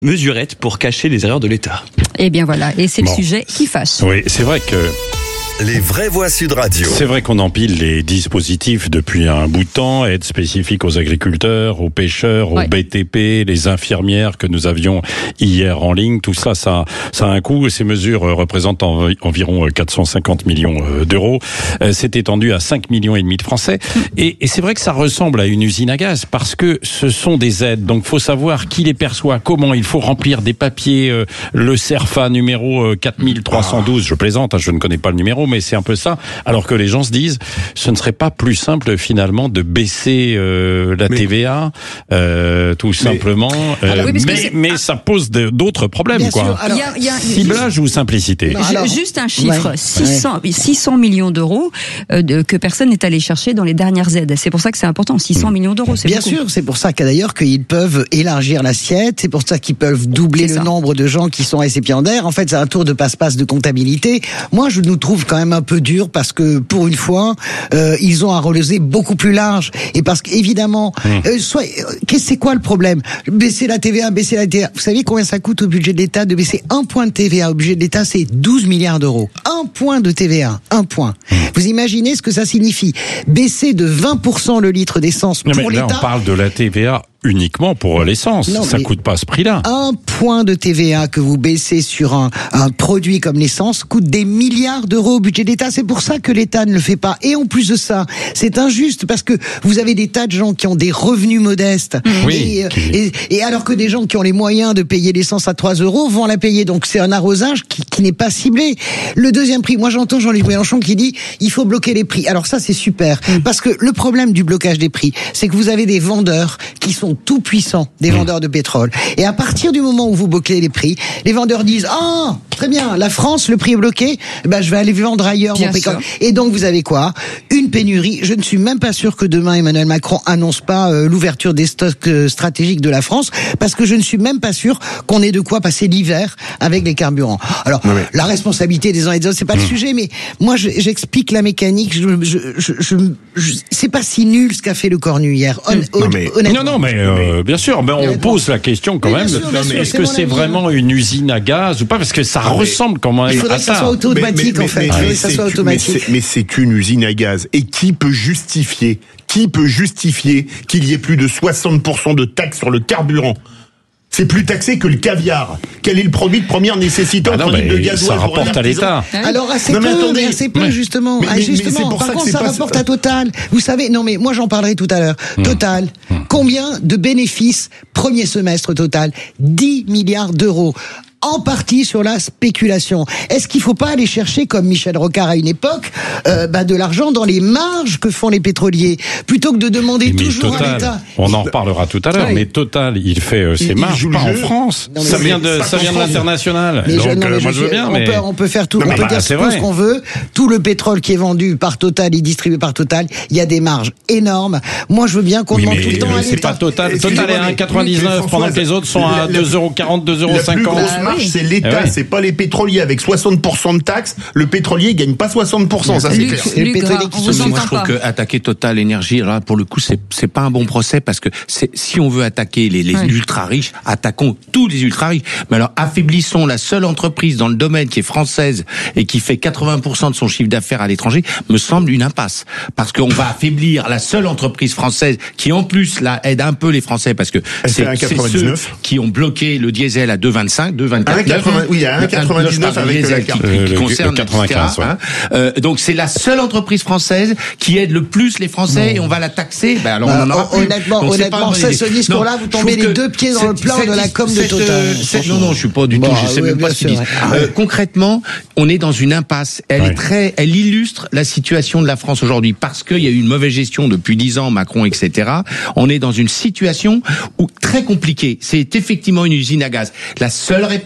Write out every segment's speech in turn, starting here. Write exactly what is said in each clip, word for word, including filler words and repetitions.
mesurettes pour cacher les erreurs de l'État. Et bien voilà, et c'est bon. Le sujet qui fâche. Oui, c'est vrai que... Les vraies voix Sud Radio. C'est vrai qu'on empile les dispositifs depuis un bout de temps, aide spécifique aux agriculteurs, aux pêcheurs, aux ouais. B T P, les infirmières que nous avions hier en ligne. Tout ça, ça, ça a un coût. Ces mesures représentent en, environ quatre cent cinquante millions d'euros. C'est étendu à cinq millions et demi de Français. Et, et c'est vrai que ça ressemble à une usine à gaz parce que ce sont des aides. Donc, faut savoir qui les perçoit, comment. Il faut remplir des papiers. Euh, le CERFA numéro quatre mille trois cent douze. Je plaisante, hein, je ne connais pas le numéro, mais c'est un peu ça. Alors que les gens se disent, ce ne serait pas plus simple finalement de baisser euh, la mais, T V A, euh, tout mais, simplement. Euh, alors, oui, mais, mais ça pose de, d'autres problèmes, quoi. Sûr, alors, y a, y a, ciblage juste, ou simplicité. Non, alors, juste un chiffre, ouais, six cents, ouais. six cents millions d'euros euh, de, que personne n'est allé chercher dans les dernières aides. C'est pour ça que c'est important. six cents mmh. millions d'euros, c'est bien beaucoup. sûr. C'est pour ça que d'ailleurs qu'ils peuvent élargir l'assiette. C'est pour ça qu'ils peuvent doubler c'est le ça. nombre de gens qui sont récipiendaires. En fait, c'est un tour de passe-passe de comptabilité. Moi, je nous trouve quand même un peu dur parce que pour une fois euh, ils ont un relevé beaucoup plus large et parce qu'évidemment mmh. euh, soit euh, c'est quoi le problème? Baisser la T V A, baisser la T V A. Vous savez combien ça coûte au budget de l'État de baisser un point de T V A au budget de l'État? C'est douze milliards d'euros. Un point de T V A, un point. Mmh. Vous imaginez ce que ça signifie? Baisser de vingt pour cent le litre d'essence non, pour mais là, l'État. On parle de la T V A uniquement pour l'essence. Non, ça coûte pas ce prix-là. Un point de T V A que vous baissez sur un, un produit comme l'essence coûte des milliards d'euros au budget de l'État. C'est pour ça que l'État ne le fait pas. Et en plus de ça, c'est injuste parce que vous avez des tas de gens qui ont des revenus modestes. Oui, et, qui... et, et alors que des gens qui ont les moyens de payer l'essence à trois euros vont la payer. Donc c'est un arrosage qui, qui n'est pas ciblé. Le deuxième prix, moi j'entends Jean-Luc Mélenchon qui dit il faut bloquer les prix. Alors ça c'est super. Mm. Parce que le problème du blocage des prix, c'est que vous avez des vendeurs qui sont tout puissants, des mmh. vendeurs de pétrole. Et à partir du moment où vous bloquez les prix, les vendeurs disent ah très bien, la France, le prix est bloqué, ben je vais aller vendre ailleurs mon prix. Et donc vous avez quoi? Une pénurie. Je ne suis même pas sûr que demain Emmanuel Macron annonce pas euh, l'ouverture des stocks euh, stratégiques de la France, parce que je ne suis même pas sûr qu'on ait de quoi passer l'hiver avec les carburants. Alors oui. la responsabilité des uns et des autres, c'est pas mmh. le sujet, mais moi je, j'explique la mécanique. Je, je, je, je, je, c'est pas si nul ce qu'a fait le Cornu hier. Hon, mmh. non, mais, honnêtement. Non non mais euh, Bien sûr, mais on pose la question quand même. Sûr, mais est-ce c'est que c'est vraiment une usine à gaz ou pas? Parce que ça ah, ressemble quand même à ça. Il faudrait que ça soit automatique en fait. Mais, mais, ça soit automatique. Mais, c'est, mais c'est une usine à gaz. Et qui peut justifier, qui peut justifier qu'il y ait plus de soixante pour cent de taxes sur le carburant? C'est plus taxé que le caviar. Quel est le produit de première nécessité ah en produit de gasoil? Ça rapporte à l'État. Alors assez non, peu, mais, attendez, mais assez peu mais, justement. Mais, mais, ah, justement. Mais Par contre, ça rapporte à Total. Vous savez, non mais moi j'en parlerai tout à l'heure. Hum. Total, hum. combien de bénéfices premier semestre Total? dix milliards d'euros. En partie sur la spéculation. Est-ce qu'il ne faut pas aller chercher, comme Michel Rocard à une époque, euh, bah de l'argent dans les marges que font les pétroliers, plutôt que de demander mais toujours Total, à l'État? On en reparlera tout à l'heure, oui. mais Total, il fait euh, ses il, marges il pas en France. Non, ça vient de ça vient de l'international. Mais Donc, je, non, mais euh, je, moi je veux bien. On, mais... peut, on peut faire tout, non, on peut bah, dire tout ce qu'on veut. Tout le pétrole qui est vendu par Total et distribué par Total, il y a des marges énormes. Moi, je veux bien qu'on oui, demande tout le temps à l'État. C'est pas Total. Total est à un virgule quatre-vingt-dix-neuf pendant que les autres sont à deux euros quarante, deux euros cinquante. La plus grosse marge, c'est l'État. C'est pas les pétroliers avec soixante pour cent de taxes. Le pétrolier gagne pas soixante pour cent, ça c'est clair. Le pétrolier qui se Moi je trouve que attaquer Total Énergie, là pour le coup c'est c'est pas un bon procès parce que c'est si on veut attaquer les, les ouais. ultra riches, attaquons tous les ultra riches. Mais alors affaiblissons la seule entreprise dans le domaine qui est française et qui fait quatre-vingts pour cent de son chiffre d'affaires à l'étranger, me semble une impasse parce qu'on va affaiblir la seule entreprise française qui en plus là aide un peu les Français parce que c'est, c'est ceux qui ont bloqué le diesel à deux vingt-cinq, deux vingt-quatre. Oui, il y a un quatre-vingt-dix-neuf avec la carte euh, qui concerne quatre-vingt-quinze. Ouais. Hein. Euh, donc c'est la seule entreprise française qui aide le plus les Français non. et on va la taxer. Ben alors bah, on en aura plus. Honnêtement, donc, honnêtement, c'est ce discours-là, vous tombez les deux pieds dans le plat de la com de Total. Euh, non, non, je suis pas du bon, tout. Je sais oui, même pas ce qu'ils disent. Euh, concrètement, on est dans une impasse. Elle ouais. est très, elle illustre la situation de la France aujourd'hui parce qu'il y a eu une mauvaise gestion depuis dix ans, Macron, et cetera. On est dans une situation où très compliquée. C'est effectivement une usine à gaz. La seule réponse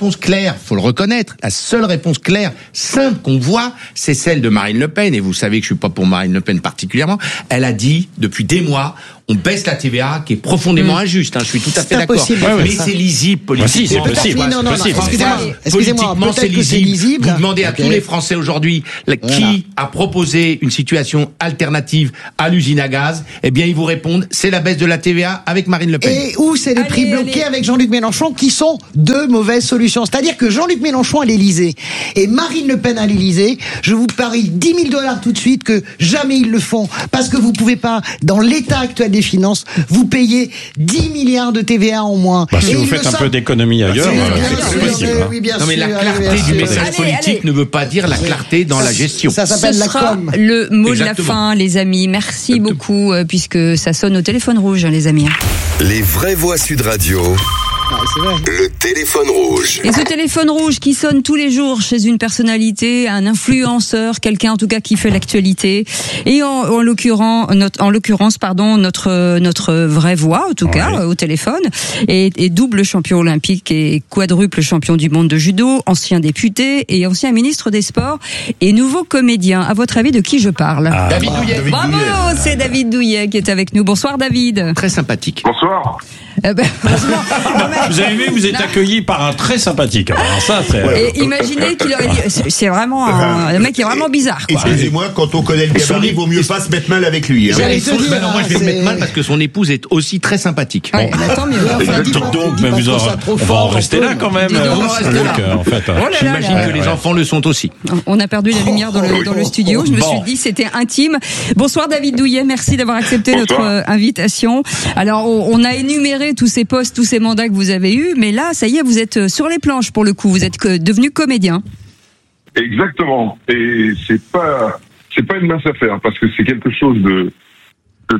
réponse claire, faut le reconnaître, la seule réponse claire, simple qu'on voit, c'est celle de Marine Le Pen. Et vous savez que je suis pas pour Marine Le Pen particulièrement. Elle a dit depuis des mois, on baisse la T V A, qui est profondément mmh. injuste. Hein, je suis tout à fait d'accord. Ouais, mais ouais, c'est lisible politiquement. Bah, si, c'est possible. Non, non, non, possible. excusez-moi. Excusez-moi. Politiquement, c'est lisible. c'est lisible. Vous demandez à okay. tous les Français aujourd'hui là, voilà. qui a proposé une situation alternative à l'usine à gaz. Eh bien, ils vous répondent, c'est la baisse de la T V A avec Marine Le Pen. Et où c'est les allez, prix bloqués allez. avec Jean-Luc Mélenchon, qui sont deux mauvaises solutions. C'est-à-dire que Jean-Luc Mélenchon à l'Élysée et Marine Le Pen à l'Élysée, je vous parie dix mille dollars tout de suite que jamais ils le font, parce que vous pouvez pas, dans l'état actuel des finances, vous payez dix milliards de T V A en moins. Bah, si et vous faites un savent... peu d'économie ailleurs, bah, c'est, c'est possible. Mais, hein. oui, bien non, mais la clarté allez, du message allez, politique allez. ne veut pas dire la clarté dans ça, la gestion. Ça s'appelle Ce la sera com. le mot Exactement. de la fin, les amis. Merci Exactement. beaucoup, euh, puisque ça sonne au téléphone rouge, hein, les amis. Les vraies voix Sud Radio. Ah, c'est vrai. Le téléphone rouge. Et ce téléphone rouge qui sonne tous les jours chez une personnalité, un influenceur, quelqu'un en tout cas qui fait l'actualité, et en, en l'occurrence, notre, en l'occurrence, pardon, notre notre vraie voix, en tout cas, ouais. au téléphone, et, et double champion olympique et quadruple champion du monde de judo, ancien député et ancien ministre des Sports et nouveau comédien. À votre avis, de qui je parle? Ah, David Douillet. Bravo, Douillet. C'est David Douillet qui est avec nous. Bonsoir, David. Très sympathique. Bonsoir. Euh, ben, vous avez vu, vous êtes accueilli par un très sympathique. Alors ça, c'est... Et imaginez qu'il aurait dit, c'est, c'est vraiment un, le mec est vraiment bizarre, quoi. Excusez-moi, quand on connaît le gabarit, il vaut mieux pas se mettre mal avec lui. Hein. J'allais te dire, bah non, moi je vais c'est... me mettre mal parce que son épouse est aussi très sympathique. Ouais, bon. Bah, tant mieux. Enfin, dis donc, pas, donc dis mais pas vous aurez, on va en rester là quand même. Donc, Euh, on va rester donc, là. euh, en fait, Oh là là J'imagine là. que les enfants le sont aussi. On a perdu la lumière dans le, dans le studio. Je me suis dit c'était intime. Bonsoir David Douillet, merci d'avoir accepté Bonsoir. notre euh, invitation. Alors on, on a énuméré tous ces postes, tous ces mandats que vous avez eus, mais là ça y est, vous êtes sur les planches pour le coup. Vous êtes que, devenu comédien. Exactement. Et c'est pas, c'est pas une mince affaire parce que c'est quelque chose de, de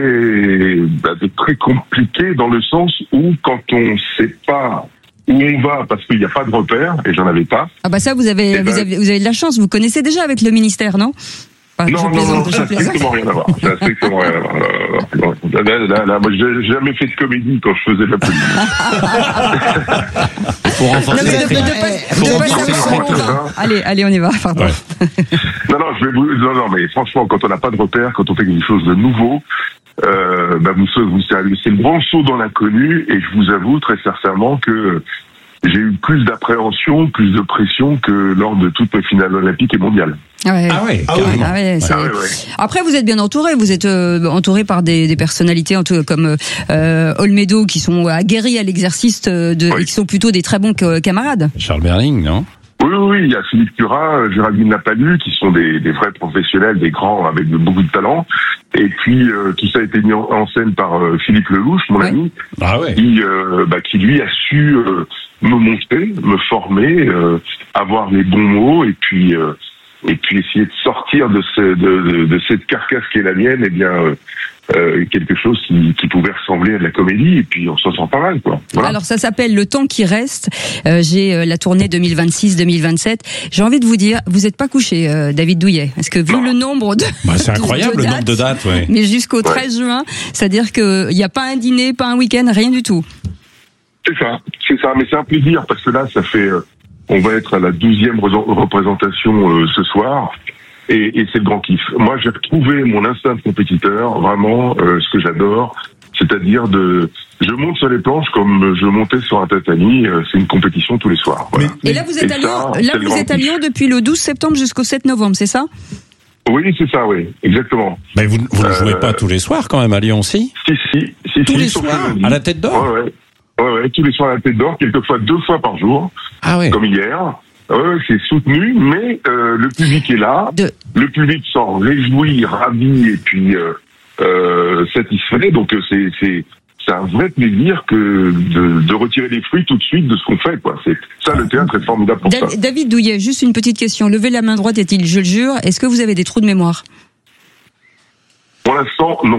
très, bah, de très compliqué dans le sens où quand on sait pas où on va parce qu'il n'y a pas de repère et j'en avais pas. Ah bah ça vous avez, Eh ben, vous avez, vous avez de la chance. Vous connaissez déjà avec le ministère, non? Enfin, non, je non, plaisante, non, je ça n'a plaisante. strictement rien à voir. Ça n'a strictement rien à voir. Là, là, là, là, là, moi, j'ai jamais fait de comédie quand je faisais de la politique. Pour renforcer Non, mais les de- de- traits. de- Eh, de- vous de- avez de- bien de- raison. de- de- Allez, allez, on y va. Pardon. Ouais. Non, non, je vais vous, non, non, mais franchement, quand on n'a pas de repère, quand on fait quelque chose de nouveau, euh, bah, vous, vous, c'est le grand saut dans l'inconnu, et je vous avoue très sincèrement que j'ai eu plus d'appréhension, plus de pression que lors de toutes mes finales olympiques et mondiales. Ah ouais. Ah ouais, Ah carrément. ouais, ouais, c'est- Ah ouais, ouais. Après, vous êtes bien entouré. Vous êtes euh, entouré par des, des personnalités en tout, comme euh, Olmedo, qui sont aguerris à l'exercice de, Oui. et qui sont plutôt des très bons ca- camarades. Charles Berling, non? Oui, oui, oui, il y a Philippe Curat, Géraldine Lapalu, qui sont des, des vrais professionnels, des grands avec de, beaucoup de talent. Et puis, euh, tout ça a été mis en, en scène par euh, Philippe Lelouch, mon Ouais. ami, Ah ouais. qui, euh, bah, qui lui a su euh, me monter, me former, euh, avoir les bons mots, et puis euh, et puis essayer de sortir de, ce, de, de, de cette carcasse qui est la mienne, et bien euh, euh, quelque chose qui, qui pouvait ressembler à de la comédie, et puis on s'en sent pas mal, quoi. Voilà. Alors ça s'appelle Le temps qui reste. Euh, j'ai euh, la tournée deux mille vingt-six deux mille vingt-sept. J'ai envie de vous dire, vous n'êtes pas couché, euh, David Douillet. Est-ce que vu Non. le nombre de... Bah, c'est de- incroyable de le nombre de dates, ouais. Mais jusqu'au treize juin, c'est-à-dire qu'il n'y a pas un dîner, pas un week-end, rien du tout. C'est ça, c'est ça, mais c'est un plaisir, parce que là, ça fait... euh, on va être à la douzième re- représentation euh, ce soir, et, et c'est le grand kiff. Moi, j'ai retrouvé mon instinct de compétiteur, vraiment, euh, ce que j'adore, c'est-à-dire de... Je monte sur les planches comme je montais sur un tatami, euh, c'est une compétition tous les soirs. Voilà. Et là, vous êtes Et à Lyon, ça, là, c'est le vous grand êtes à kiff. Lyon depuis le douze septembre jusqu'au sept novembre, c'est ça? Oui, c'est ça, oui, exactement. Mais vous, vous ne jouez Euh, pas tous les soirs quand même à Lyon aussi? Si, si, si, Tous si, les sauf soirs le lundi. à la Tête d'Or? Ouais, ouais. Ouais, ouais, tous les soirs à la Tête d'Or, quelquefois deux fois par jour. Ah ouais. Comme hier. Ouais, c'est soutenu, mais euh, le public est là. De- Le public s'en réjouit, ravi et puis euh, euh, satisfait. Donc euh, c'est c'est c'est un vrai plaisir que de, de retirer les fruits tout de suite de ce qu'on fait, quoi. C'est ça, le théâtre est formidable pour Da- ça. David Douillet, juste une petite question. Levez la main droite, est-il, je le jure. Est-ce que vous avez des trous de mémoire? Pour l'instant, non.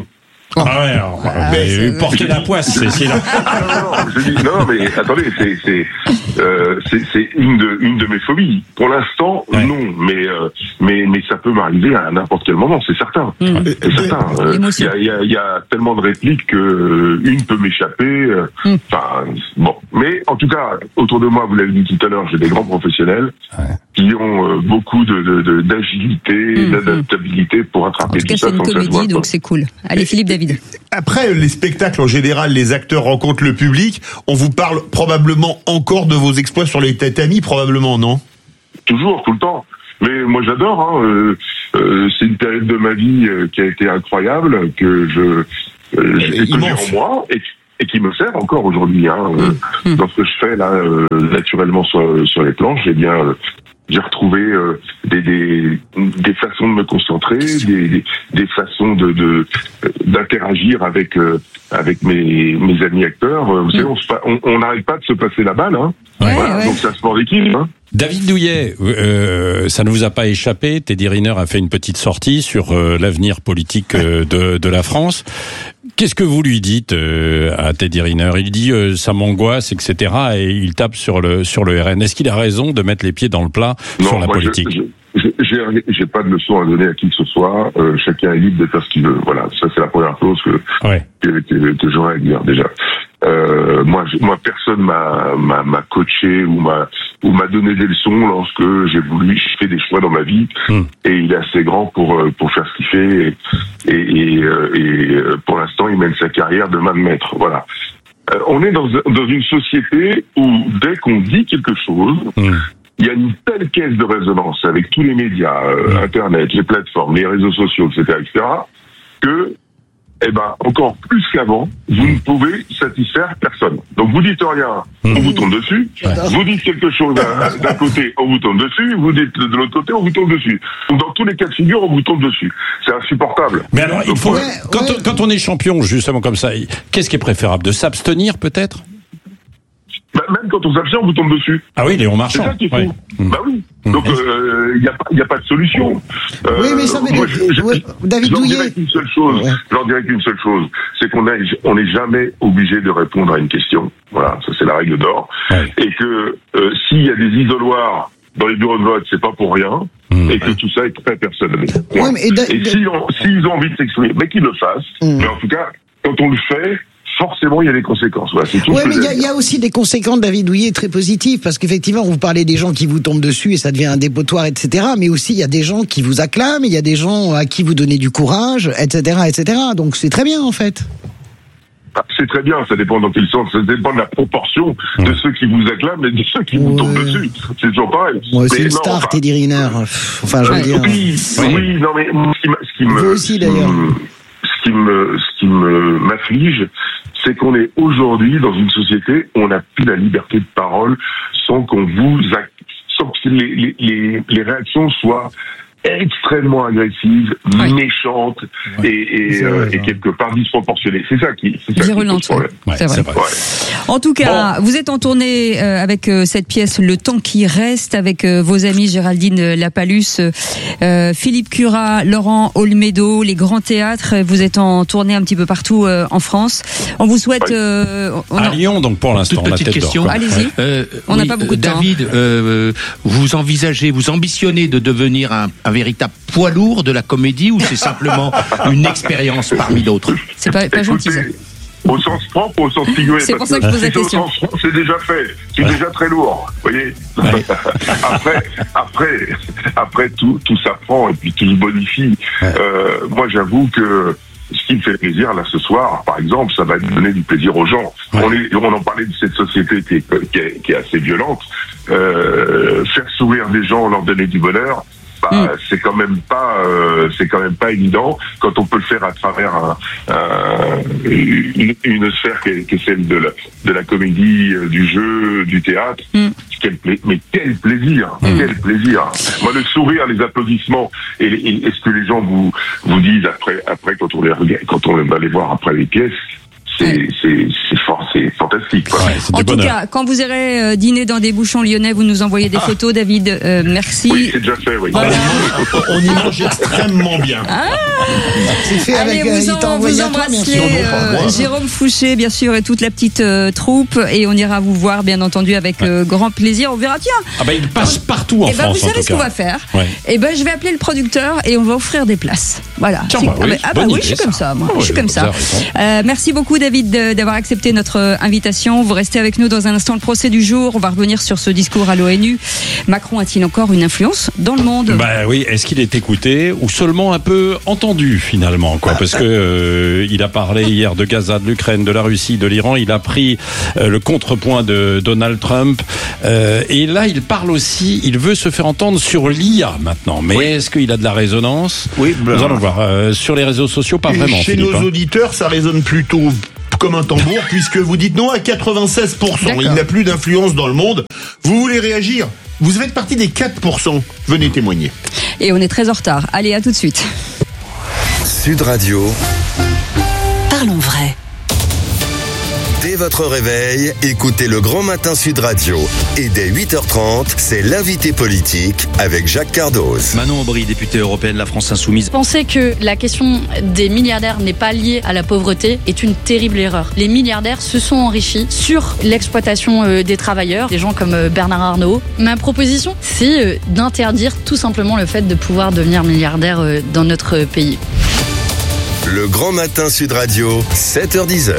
Ah ouais, alors, Ah, vous avez c'est- eu porter la poisse, Cécile. Ah, non, non, je dis, non, mais attendez, c'est c'est euh, c'est c'est une de une de mes phobies. Pour l'instant, Ouais. non, mais euh, mais mais ça peut m'arriver à n'importe quel moment, c'est certain. Mmh. C'est certain. Euh, Il L'émotion. y a il y a il y a tellement de répliques que euh, une peut m'échapper. euh, Mmh. Enfin bon, mais en tout cas, autour de moi, vous l'avez dit tout à l'heure, j'ai des grands professionnels Ouais. qui ont euh, beaucoup de de- de- d'agilité, Mmh. d'adaptabilité pour En attraper tout cas, tout ça c'est une sans que ça se voit, comédie, quoi. donc c'est cool. Allez, Philippe David. Après, les spectacles, en général, les acteurs rencontrent le public. On vous parle probablement encore de vos exploits sur les tatamis, probablement, non? Toujours, tout le temps. Mais moi j'adore. Hein, euh, euh, c'est une période de ma vie euh, qui a été incroyable, que je euh, j'ai- que j'ai immense. en moi et, et qui me sert encore aujourd'hui. Hein, euh, dans ce que je fais là, euh, naturellement sur, sur les planches, eh bien, euh, j'ai retrouvé euh, des, des des façons de me concentrer, des des, des façons de de d'interagir avec euh, avec mes mes amis acteurs. Euh, Vous savez, on se pa- on on n'arrête pas de se passer la balle. Hein. Ouais, Voilà, ouais. donc c'est un sport d'équipe. Hein. David Douillet, euh, ça ne vous a pas échappé. Teddy Riner a fait une petite sortie sur euh, l'avenir politique euh, de, de la France. Qu'est-ce que vous lui dites euh, à Teddy Riner? Il dit euh, ça m'angoisse, et cetera. Et il tape sur le sur le R N. Est-ce qu'il a raison de mettre les pieds dans le plat sur la moi, je- politique? je- je- J'ai j'ai pas de leçon à donner à qui que ce soit. Euh, chacun est libre de faire ce qu'il veut. Voilà, ça c'est la première chose que Ouais. que, que, que j'aurais à dire déjà. Euh, moi, je- moi, personne m'a m'a m'a coaché ou m'a ou m'a donné des leçons lorsque j'ai voulu faire des choix dans ma vie. Hmm. Et il est assez grand pour euh, pour faire ce qu'il fait. Et, et, et, euh, et, euh, pour l'instant, il mène sa carrière de main de maître. Voilà. Euh, on est dans dans une société où dès qu'on dit quelque chose, Hmm. il y a une telle caisse de résonance avec tous les médias, euh, Internet, les plateformes, les réseaux sociaux, et cetera, et cetera, que, eh ben, encore plus qu'avant, vous ne pouvez satisfaire personne. Donc vous dites rien, on vous tombe dessus. Vous dites quelque chose d'un d'un côté, on vous tombe dessus. Vous dites de l'autre côté, on vous tombe dessus. Donc dans tous les cas de figure, on vous tombe dessus. C'est insupportable. Mais alors, il faut Ouais, quand, ouais. On, quand on est champion justement comme ça, qu'est-ce qui est préférable, de s'abstenir peut-être? Bah, même quand on s'abstient, on vous tombe dessus. Ah oui, Léon C'est Marchand. ça qui est fou. Ouais. Hmm. Bah oui. Donc il euh, n'y a, pas- y a pas de solution. Euh, Oui, mais ça veut moi, dire- je- je- ouais, David je leur Douillet. dirais qu'une seule chose. Ouais. Je leur dirais qu'une seule chose, c'est qu'on est on n'est jamais obligé de répondre à une question. Voilà, ça c'est la règle d'or. Ouais. Et que euh, s'il y a des isoloirs dans les bureaux de vote, c'est pas pour rien. Mmh. Et que tout ça est très personnel. Point. Ouais, mais et da- et si on- s'ils ont envie de s'exprimer, mais qu'ils le fassent. Mmh. Mais en tout cas, quand on le fait, forcément, il y a des conséquences. Voilà, c'est tout. Ouais, ce que mais il y, j'ai a- à il y dire. a aussi des conséquences, David Douillet, très positives, parce qu'effectivement, vous parlez des gens qui vous tombent dessus et ça devient un dépotoir, et cetera. Mais aussi, il y a des gens qui vous acclament, il y a des gens à qui vous donnez du courage, et cetera, et cetera. Donc c'est très bien, en fait. Ah, c'est très bien, ça dépend dans quel sens, ça dépend de la proportion de ceux qui vous acclament et de ceux qui vous Ouais. tombent dessus. C'est toujours pareil. Moi, c'est Mais une non, star, enfin, Teddy Riner. Pff, Enfin, je veux euh, dire. oui, Oui. oui, non mais moi, ce qui, m'a- ce qui me, Vous aussi, ce qui d'ailleurs. me- ce qui me, ce qui me m'afflige, c'est qu'on est aujourd'hui dans une société où on n'a plus la liberté de parole sans qu'on vous, ac- sans que les, les, les, les réactions soient extrêmement agressives, Ouais. méchantes et, et, C'est euh, vrai, et ça. quelque part disproportionnées. C'est ça qui, c'est ça qui pose Virulente, ouais. problème. Ouais, C'est vrai. c'est vrai. Ouais. En tout cas, vous êtes en tournée euh, avec euh, cette pièce Le temps qui reste, avec euh, vos amis Géraldine Lapalus, euh, Philippe Curat, Laurent Olmedo, les grands théâtres. Vous êtes en tournée un petit peu partout euh, en France. On vous souhaite... Oui. euh, on- À non. Lyon, donc pour l'instant, Toute la petite tête d'or, question. quoi. Allez-y. Euh, On n'a oui, pas beaucoup de temps. David, euh, vous envisagez, vous ambitionnez de devenir un, un véritable poids lourd de la comédie ou c'est simplement une expérience parmi d'autres? C'est pas, pas gentil, ça. Écoutez, au sens propre ou au sens figuré. C'est pour parce ça que je pose la si c'est au question. sens propre, c'est déjà fait. C'est déjà très lourd. Vous voyez. après, après, après tout, tout s'apprend et puis tout se bonifie. Euh, moi, j'avoue que ce qui me fait plaisir là ce soir, par exemple, ça va donner du plaisir aux gens. Ouais. On, est, on en parlait de cette société qui est, qui est, qui est assez violente. Euh, faire sourire des gens, leur donner du bonheur. Bah, Mm. c'est quand même pas euh, c'est quand même pas évident quand on peut le faire à travers un, un, une, une sphère qui est, qui est celle de la, de la comédie, euh, du jeu, du théâtre. Mm. Quel pla- mais quel plaisir, Mm. quel plaisir. Moi, le sourire, les applaudissements et, et, et ce que les gens vous vous disent après après quand on les regarde, quand on va les voir après les pièces, c'est Ouais. c'est c'est fort, c'est fantastique. Quoi. Ouais, c'est En du tout bonheur. cas, quand vous irez euh, dîner dans des bouchons lyonnais, vous nous envoyez des Ah. photos, David. Euh, merci. Oui, c'est déjà fait. Oui. Voilà. On y mange extrêmement bien. C'est fait Allez, avec euh, vous, il t'a en, envoyé vous à toi, bien embrassiez sûr. euh, moi. Jérôme Fouché, bien sûr, et toute la petite euh, troupe. Et on ira vous voir, bien entendu, avec euh, grand plaisir. On verra, tiens. Ah bah il passe partout en Eh ben, France vous en savez tout ce qu'on cas. va faire. Ouais. Eh ben, je vais appeler le producteur et on va offrir des places. Voilà. Tiens, C'est- bah ah oui, bah, ah bah bonne oui, idée, je suis ça. comme ça, moi. Ah je suis oui, comme vous ça. avez raison. Euh, merci beaucoup, David, de- d'avoir accepté notre euh, invitation. Vous restez avec nous dans un instant, le procès du jour. On va revenir sur ce discours à l'ONU. Macron a-t-il encore une influence dans le monde? Bah oui, est-ce qu'il est écouté ou seulement un peu entendu finalement quoi? Parce que euh, il a parlé hier de Gaza, de l'Ukraine, de la Russie, de l'Iran. Il a pris euh, le contrepoint de Donald Trump euh, et là il parle aussi. Il veut se faire entendre sur l'I A maintenant. Mais Oui. est-ce qu'il a de la résonance? Oui, ben, Nous allons voir. Euh, sur les réseaux sociaux, pas vraiment. Chez Philippe, nos hein. auditeurs, ça résonne plutôt comme un tambour, puisque vous dites non à quatre-vingt-seize pour cent. D'accord. Il n'a plus d'influence dans le monde. Vous voulez réagir? Vous faites partie des quatre pour cent. Venez témoigner. Et on est très en retard. Allez, à tout de suite. Sud Radio, Parlons vrai. dès votre réveil, écoutez le Grand Matin Sud Radio. Et dès huit heures trente, c'est l'invité politique avec Jacques Cardoz. Manon Aubry, députée européenne, la France Insoumise. Penser que la question des milliardaires n'est pas liée à la pauvreté est une terrible erreur. Les milliardaires se sont enrichis sur l'exploitation euh, des travailleurs, des gens comme euh, Bernard Arnault. Ma proposition, c'est euh, d'interdire tout simplement le fait de pouvoir devenir milliardaire euh, dans notre pays. Le Grand Matin Sud Radio, sept heures dix.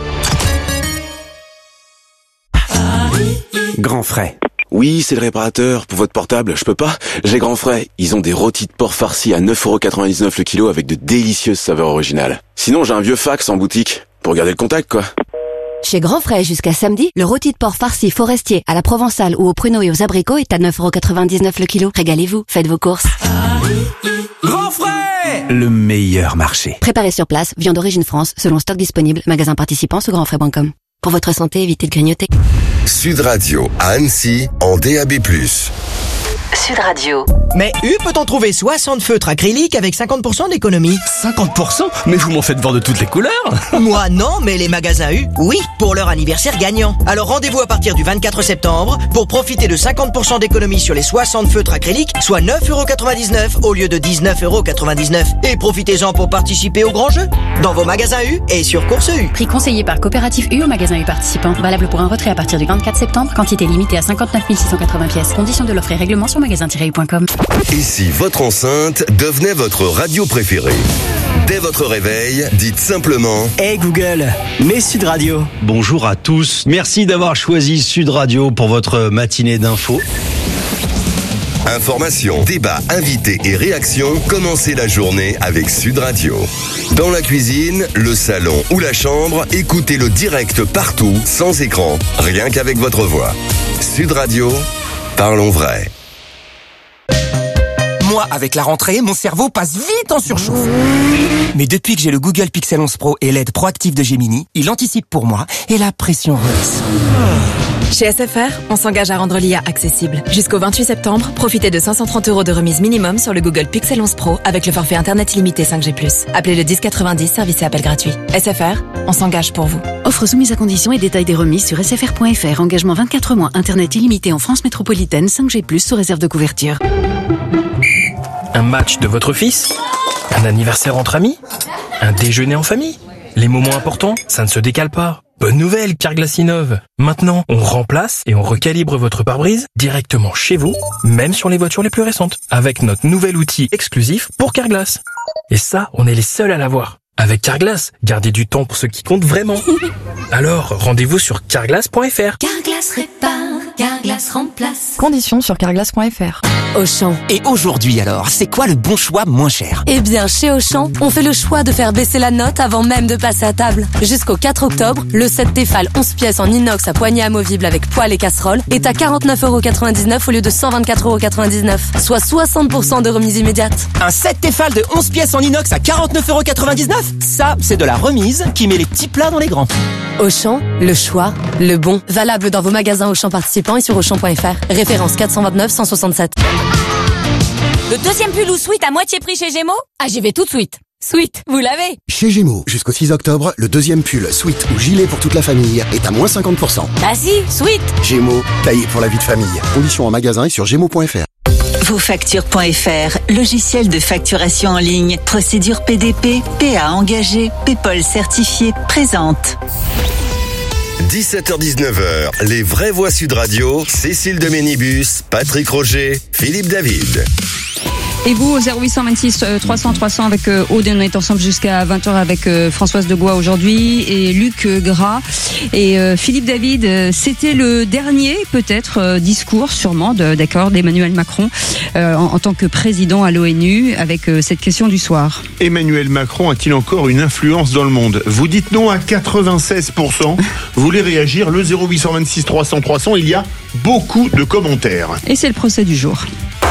Grand Frais. Oui, c'est le réparateur. Pour votre portable, je peux pas. J'ai Grand Frais. Ils ont des rôtis de porc farcis à neuf euros quatre-vingt-dix-neuf le kilo avec de délicieuses saveurs originales. Sinon, j'ai un vieux fax en boutique. Pour garder le contact, quoi. Chez Grand Frais, jusqu'à samedi, le rôti de porc farci forestier à la provençale ou aux pruneaux et aux abricots est à neuf euros quatre-vingt-dix-neuf le kilo. Régalez-vous, faites vos courses. Grand Frais, le meilleur marché. Préparé sur place, viande d'origine France, selon stock disponible, magasin participant sur grand frais point com. Pour votre santé, évitez de grignoter. Sud Radio à Annecy en D A B plus. Sud Radio. Mais U peut en trouver soixante feutres acryliques avec cinquante pour cent d'économie. cinquante pour cent? Mais vous m'en faites voir de toutes les couleurs. Moi non, mais les magasins U, oui, pour leur anniversaire gagnant. Alors rendez-vous à partir du vingt-quatre septembre pour profiter de cinquante pour cent d'économie sur les soixante feutres acryliques, soit neuf euros quatre-vingt-dix-neuf au lieu de dix-neuf euros quatre-vingt-dix-neuf. Et profitez-en pour participer au grand jeu dans vos magasins U et sur Course U. Prix conseillé par Coopérative U au magasin U participant. Valable pour un retrait à partir du vingt-quatre septembre. Quantité limitée à cinquante-neuf mille six cent quatre-vingts pièces. Conditions de l'offre et règlement sur magasin tiret u point com. Et si votre enceinte devenait votre radio préférée? Dès votre réveil, dites simplement Hey Google, mets Sud Radio. Bonjour à tous. Merci d'avoir choisi Sud Radio pour votre matinée d'infos. information, débat, invités et réactions. Commencez la journée avec Sud Radio. Dans la cuisine, le salon ou la chambre, écoutez le direct partout, sans écran, rien qu'avec votre voix. Sud Radio, parlons vrai. Moi, avec la rentrée, mon cerveau passe vite en surchauffe. Mais depuis que j'ai le Google Pixel onze Pro et l'aide proactive de Gemini, il anticipe pour moi et la pression redescend. Chez S F R, on s'engage à rendre l'I A accessible. Jusqu'au vingt-huit septembre, profitez de cinq cent trente euros de remise minimum sur le Google Pixel onze Pro avec le forfait Internet illimité cinq G plus. Appelez le dix quatre-vingt-dix, service et appel gratuit. S F R, on s'engage pour vous. Offre soumise à conditions et détails des remises sur s f r point f r. Engagement vingt-quatre mois. Internet illimité en France métropolitaine, cinq G plus, sous réserve de couverture. Un match de votre fils? Un anniversaire entre amis? Un déjeuner en famille? Les moments importants, ça ne se décale pas. Bonne nouvelle, Carglass innove. Maintenant, on remplace et on recalibre votre pare-brise directement chez vous, même sur les voitures les plus récentes, avec notre nouvel outil exclusif pour Carglass. Et ça, on est les seuls à l'avoir. Avec Carglass, gardez du temps pour ce qui compte vraiment. Alors, rendez-vous sur carglass point f r. Carglass répare, Carglass remplace. Conditions sur carglass point f r. Auchan. Et aujourd'hui alors, c'est quoi le bon choix moins cher? Eh bien, chez Auchan, on fait le choix de faire baisser la note avant même de passer à table. Jusqu'au quatre octobre, le set Tefal onze pièces en inox à poignée amovible avec poêle et casserole est à quarante-neuf euros quatre-vingt-dix-neuf au lieu de cent vingt-quatre euros quatre-vingt-dix-neuf, soit soixante pour cent de remise immédiate. Un set Tefal de onze pièces en inox à quarante-neuf euros quatre-vingt-dix-neuf? Ça, c'est de la remise qui met les petits plats dans les grands. Auchan, le choix, le bon. Valable dans vos magasins Auchan participants et sur auchan point f r. Référence quatre cent vingt-neuf cent soixante-sept. Le deuxième pull ou sweat à moitié prix chez Gémeaux? Ah, j'y vais tout de suite. Sweet, vous l'avez. Chez Gémeaux, jusqu'au six octobre, le deuxième pull, sweat ou gilet pour toute la famille est à moins cinquante pour cent. Ah si, Sweet. Gémeaux, taillé pour la vie de famille. Conditions en magasin et sur gémeaux point f r. Vos factures point f r, logiciel de facturation en ligne, procédure P D P, P A engagé, PayPal certifié, présente. dix-sept heures dix-neuf heures, les vraies voix Sud Radio, Cécile de Ménibus, Patrick Roger, Philippe David. Et vous, au zéro huit cent vingt-six trois cents trois cents avec euh, Aude, on est ensemble jusqu'à vingt heures avec euh, Françoise Degois aujourd'hui et Luc euh, Gras et euh, Philippe David. Euh, c'était le dernier, peut-être, euh, discours, sûrement, de, d'accord, d'Emmanuel Macron euh, en, en tant que président à l'ONU avec euh, cette question du soir. Emmanuel Macron a-t-il encore une influence dans le monde ? Vous dites non à quatre-vingt-seize pour cent. Vous voulez réagir ? Le zéro huit cent vingt-six trois cents trois cents, il y a beaucoup de commentaires. Et c'est le procès du jour.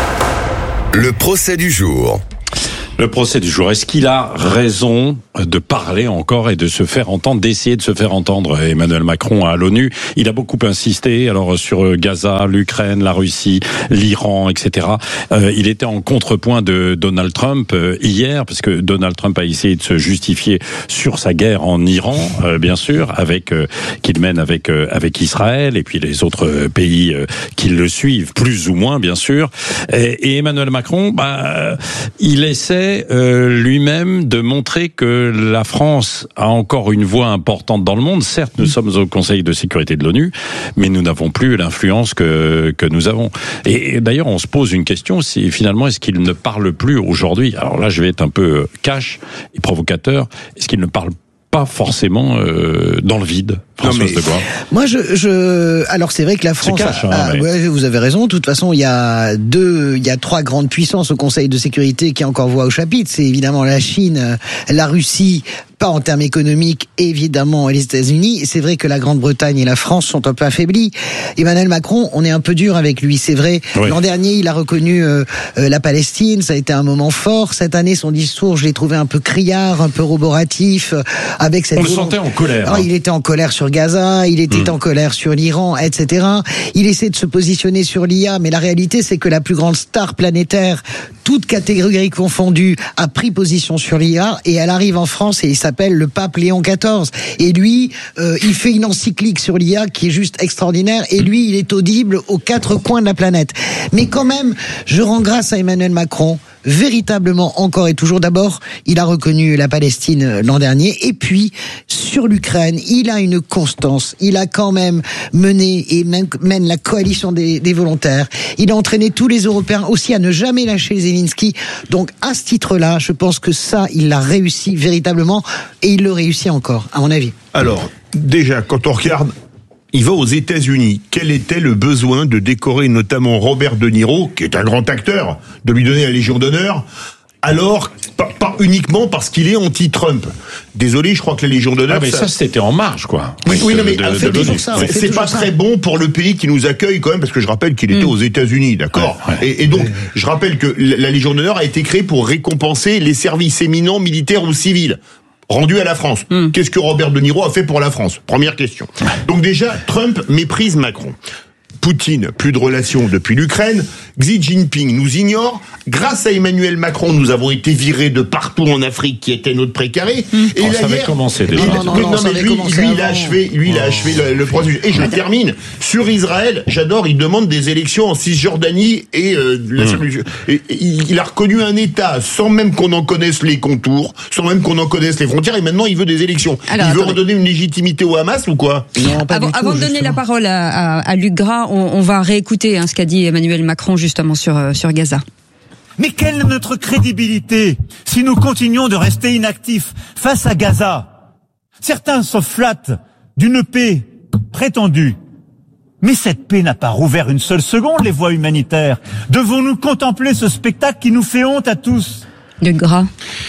Le procès du jour. Le procès du jour. Est-ce qu'il a raison de parler encore et de se faire entendre, d'essayer de se faire entendre, Emmanuel Macron à l'ONU? Il a beaucoup insisté, alors sur Gaza, l'Ukraine, la Russie, l'Iran, et cetera. Euh, il était en contrepoint de Donald Trump euh, hier, parce que Donald Trump a essayé de se justifier sur sa guerre en Iran, euh, bien sûr, avec euh, qu'il mène avec euh, avec Israël et puis les autres euh, pays euh, qui le suivent, plus ou moins, bien sûr. Et, et Emmanuel Macron, bah, il essaie Euh, lui-même de montrer que la France a encore une voix importante dans le monde. Certes, nous sommes au Conseil de sécurité de l'ONU, mais nous n'avons plus l'influence que que nous avons. Et, et d'ailleurs, on se pose une question, c'est finalement, est-ce qu'il ne parle plus aujourd'hui ? Alors là, je vais être un peu cash et provocateur. Est-ce qu'il ne parle pas forcément euh, dans le vide, Françoise non, mais... Degois. Moi, je, je, alors c'est vrai que la France, c'est cash, hein, a... mais... ouais, vous avez raison. De toute façon, il y a deux, il y a trois grandes puissances au Conseil de sécurité qui encore voix au chapitre. C'est évidemment la Chine, la Russie. Pas en termes économiques, évidemment, les États-Unis. C'est vrai que la Grande-Bretagne et la France sont un peu affaiblies. Emmanuel Macron, on est un peu dur avec lui, c'est vrai. Oui. L'an dernier, il a reconnu euh, euh, la Palestine, ça a été un moment fort. Cette année, son discours, je l'ai trouvé un peu criard, un peu roboratif, euh, avec cette. On le sentait en colère. Ah, hein. Il était en colère sur Gaza, il était mmh. en colère sur l'Iran, et cetera. Il essaie de se positionner sur l'I A, mais la réalité, c'est que la plus grande star planétaire, toute catégorie confondue, a pris position sur l'I A et elle arrive en France et il s'appelle le pape Léon quatorze. Et lui, euh, il fait une encyclique sur l'I A qui est juste extraordinaire et lui, il est audible aux quatre coins de la planète. Mais quand même, je rends grâce à Emmanuel Macron, véritablement encore et toujours. D'abord, il a reconnu la Palestine l'an dernier et puis sur l'Ukraine, il a une constance. Il a quand même mené et mène la coalition des, des volontaires. Il a entraîné tous les Européens aussi à ne jamais lâcher Zelensky. Donc à ce titre-là, je pense que ça, il l'a réussi véritablement et il le réussit encore, à mon avis. Alors, déjà, quand on regarde, il va aux États-Unis. Quel était le besoin de décorer notamment Robert De Niro, qui est un grand acteur, de lui donner la Légion d'honneur, alors pas, pas uniquement parce qu'il est anti-Trump. Désolé, je crois que la Légion d'honneur... Ah mais ça, ça c'était en marge, quoi. Oui, oui, non, mais de, en fait, de c'est, ça, c'est, c'est pas ça. Très bon pour le pays qui nous accueille quand même, parce que je rappelle qu'il était mmh. aux États-Unis, d'accord ouais, ouais. Et, et donc, ouais. je rappelle que la Légion d'honneur a été créée pour récompenser les services éminents militaires ou civils rendu à la France. Mmh. Qu'est-ce que Robert De Niro a fait pour la France ? Première question. Donc déjà, Trump méprise Macron. Poutine, plus de relations depuis l'Ukraine. Xi Jinping nous ignore. Grâce à Emmanuel Macron, nous avons été virés de partout en Afrique, qui était notre précaré. Mmh. Et oh, là, ça avait commencé déjà. Non, non, non, non, mais lui, lui il a achevé, lui, il a achevé le, le processus. Et je oh. termine sur Israël. J'adore. Il demande des élections en Cisjordanie et, euh, la mmh. et, et il a reconnu un État sans même qu'on en connaisse les contours, sans même qu'on en connaisse les frontières. Et maintenant, il veut des élections. Alors, il veut attendez. redonner une légitimité au Hamas ou quoi ? Non, pas avant, du tout, avant de donner la parole à, à, à Luc Gras, on, on va réécouter hein, ce qu'a dit Emmanuel Macron justement sur euh, sur Gaza. Mais quelle est notre crédibilité si nous continuons de rester inactifs face à Gaza ? Certains se flattent d'une paix prétendue. Mais cette paix n'a pas rouvert une seule seconde les voies humanitaires. Devons-nous contempler ce spectacle qui nous fait honte à tous ? Luc Gras.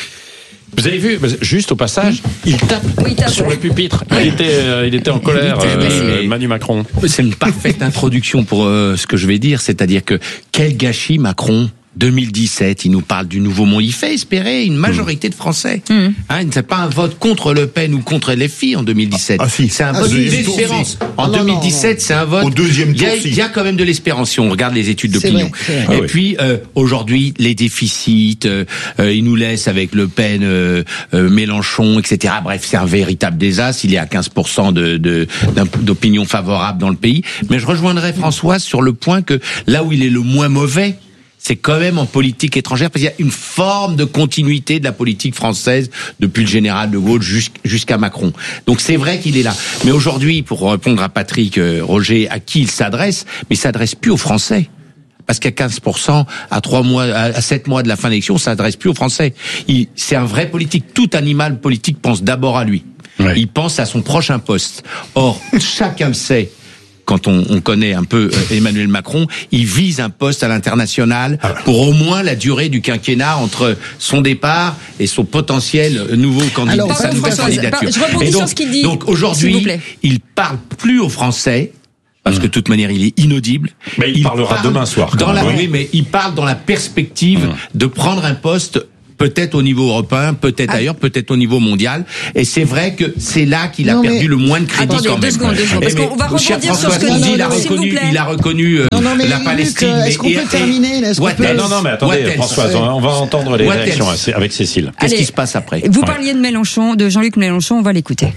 Vous avez vu, juste au passage, il tape, oui, il tape sur ouais. le pupitre. Il était, euh, il était en colère, euh, Manu Macron. C'est une parfaite introduction pour euh, ce que je vais dire, c'est-à-dire que quel gâchis Macron. deux mille dix-sept, il nous parle du nouveau monde. Il fait espérer une majorité de Français. Mmh. Hein, c'est pas un vote contre Le Pen ou contre L F I en deux mille dix-sept. Ah, si. C'est un ah, vote si. d'espérance. En ah, deux mille dix-sept, non, non. c'est un vote. Au deuxième tour, il y, a, il y a quand même de l'espérance si on regarde les études c'est d'opinion. vrai, vrai. Et ah, puis euh, aujourd'hui, les déficits, euh, euh, il nous laisse avec Le Pen, euh, euh, Mélenchon, et cetera. Bref, c'est un véritable désastre. Il est à quinze pour cent de, de, d'opinion favorable dans le pays. Mais je rejoindrai Françoise sur le point que là où il est le moins mauvais, c'est quand même en politique étrangère, parce qu'il y a une forme de continuité de la politique française depuis le général de Gaulle jusqu'à Macron. Donc c'est vrai qu'il est là. Mais aujourd'hui, pour répondre à Patrick euh, Roger, à qui il s'adresse, mais il s'adresse plus aux Français. Parce qu'à quinze pour cent, à trois mois, à sept mois de la fin de l'élection, ça s'adresse plus aux Français. Il, c'est un vrai politique. Tout animal politique pense d'abord à lui. Ouais. Il pense à son prochain poste. Or, chacun le sait. Quand on, on connaît un peu Emmanuel Macron, il vise un poste à l'international pour au moins la durée du quinquennat entre son départ et son potentiel nouveau candidat, Alors, sa nouvelle candidature. Je rebondis donc, sur ce qu'il dit. Donc aujourd'hui, il parle plus aux Français. Parce que de toute manière, il est inaudible. Mais il, il parlera parle demain soir. Dans la, oui. oui, mais il parle dans la perspective mmh. de prendre un poste peut-être au niveau européen, peut-être ah. ailleurs, peut-être au niveau mondial. Et c'est vrai que c'est là qu'il a non, perdu le moins de crédit attendez, quand deux même. Secondes, deux secondes, parce qu'on va rebondir sur ce que dit. Il a reconnu, il a reconnu euh, non, non, mais la Luc, Palestine. Euh, est-ce qu'on peut terminer là, what peut... Non, non, mais attendez, Françoise, on va entendre les what réactions else? avec Cécile. Qu'est-ce Allez, qui se passe après? Vous ouais. parliez de Mélenchon, de Jean-Luc Mélenchon, on va l'écouter.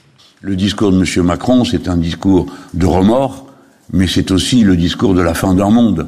Le discours de M. Macron, c'est un discours de remords, mais c'est aussi le discours de la fin d'un monde.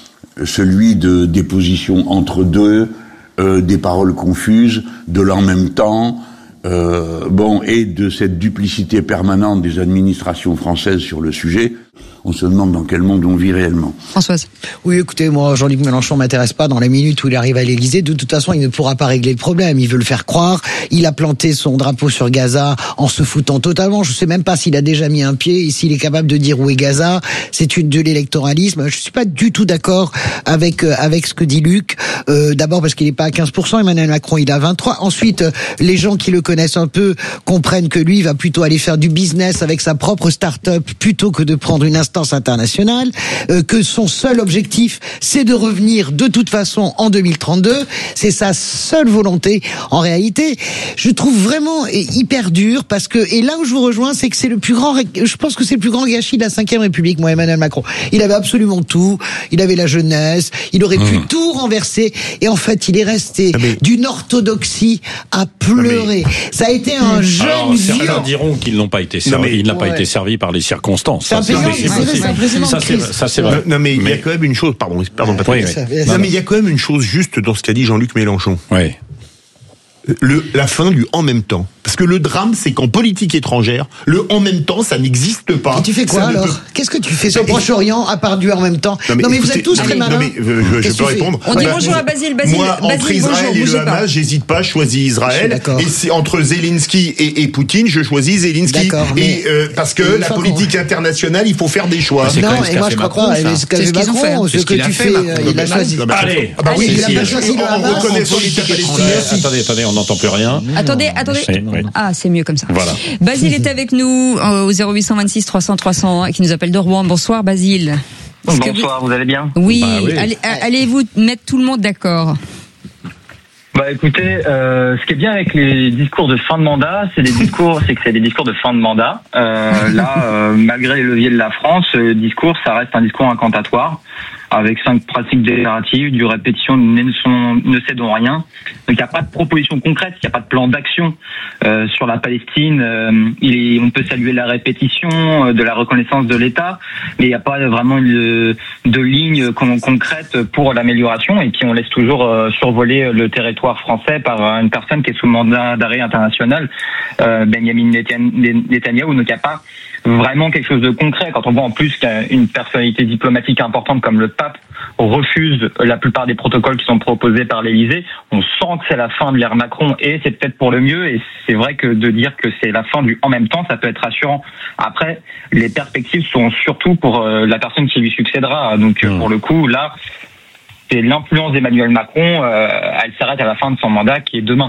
Celui de des positions entre deux, Euh, des paroles confuses, de l'en même temps, euh, bon, et de cette duplicité permanente des administrations françaises sur le sujet. On se demande dans quel monde on vit réellement. Françoise. Oui, écoutez, moi, Jean-Luc Mélenchon m'intéresse pas dans la minute où il arrive à l'Élysée. De toute façon, il ne pourra pas régler le problème. Il veut le faire croire. Il a planté son drapeau sur Gaza en se foutant totalement. Je sais même pas s'il a déjà mis un pied et s'il est capable de dire où est Gaza. C'est une de l'électoralisme. Je suis pas du tout d'accord avec euh, avec ce que dit Luc. Euh, d'abord parce qu'il est pas à quinze pour cent. Emmanuel Macron, il a vingt-trois. Ensuite, euh, les gens qui le connaissent un peu comprennent que lui, il va plutôt aller faire du business avec sa propre start-up plutôt que de prendre une instance internationale, euh, que son seul objectif, c'est de revenir de toute façon en deux mille trente-deux. C'est sa seule volonté. En réalité, je trouve vraiment hyper dur parce que, et là où je vous rejoins, c'est que c'est le plus grand, je pense que c'est le plus grand gâchis de la cinquième République, moi, Emmanuel Macron. Il avait absolument tout. Il avait la jeunesse. Il aurait mmh. pu tout renverser. Et en fait, il est resté ah mais... d'une orthodoxie à pleurer. Ah mais... Ça a été un mmh. jeune Alors, vieux. Certains diront qu'ils n'ont pas été servis. Non, mais... Il n'a pas ouais. été servi par les circonstances. C'est un ça, c'est, c'est, c'est, ça, c'est, ça, c'est vrai. Non, mais il mais... y a quand même une chose, pardon, pardon, Patrick. Oui, oui. Non, mais il y a quand même une chose juste dans ce qu'a dit Jean-Luc Mélenchon. Oui. Le, la fin du en même temps. Parce que le drame, c'est qu'en politique étrangère, le en même temps, ça n'existe pas. Et tu fais quoi ça alors peut... Qu'est-ce que tu fais sur le Proche-Orient à part du en même temps? Non mais, non, mais écoutez, vous êtes tous très malins. Non mais euh, je, je peux répondre. On dit bah, bonjour à Basile. Basile moi, Basile, entre Israël bonjour, et le Hamas, j'hésite pas, je choisis Israël. Et c'est entre Zelensky et, et Poutine, je choisis Zelensky. Et euh, parce que la politique internationale, il faut faire des choix. Non, et moi je crois pas. Ce qu'a fait Macron, ce que tu fais, il a choisi. Allez, oui, il a choisi le Hamas. En reconnaissant l'État palestinien. Attendez, attendez, on n'entend plus rien. Attendez, attendez. Oui. Ah, c'est mieux comme ça. Voilà. Basile est avec nous au zéro huit cent vingt-six trois cents trois cents qui nous appelle de Rouen. Bonsoir, Basile. Bonsoir, vous... vous allez bien? Oui. Bah, oui. Allez, allez-vous mettre tout le monde d'accord? Bah écoutez, euh, ce qui est bien avec les discours de fin de mandat, c'est des discours, c'est que c'est des discours de fin de mandat. Euh, là, euh, malgré les leviers de la France, le discours, ça reste un discours incantatoire, avec cinq pratiques déclaratives, du répétition ne, sont, ne cédons rien. Donc il n'y a pas de proposition concrète, il n'y a pas de plan d'action euh, sur la Palestine. Euh, il est, on peut saluer la répétition euh, de la reconnaissance de l'État, mais il n'y a pas vraiment de, de ligne con, concrète pour l'amélioration. Et puis on laisse toujours euh, survoler le territoire français par une personne qui est sous mandat d'arrêt international, euh, Benjamin Netanyahou. Donc il n'y a pas vraiment quelque chose de concret. Quand on voit en plus qu'une personnalité diplomatique importante comme le pape refuse la plupart des protocoles qui sont proposés par l'Élysée, on sent que c'est la fin de l'ère Macron et c'est peut-être pour le mieux. Et c'est vrai que de dire que c'est la fin du en même temps, ça peut être rassurant. Après, les perspectives sont surtout pour la personne qui lui succédera. Donc mmh. pour le coup, là, c'est l'influence d'Emmanuel Macron, euh, elle s'arrête à la fin de son mandat qui est demain.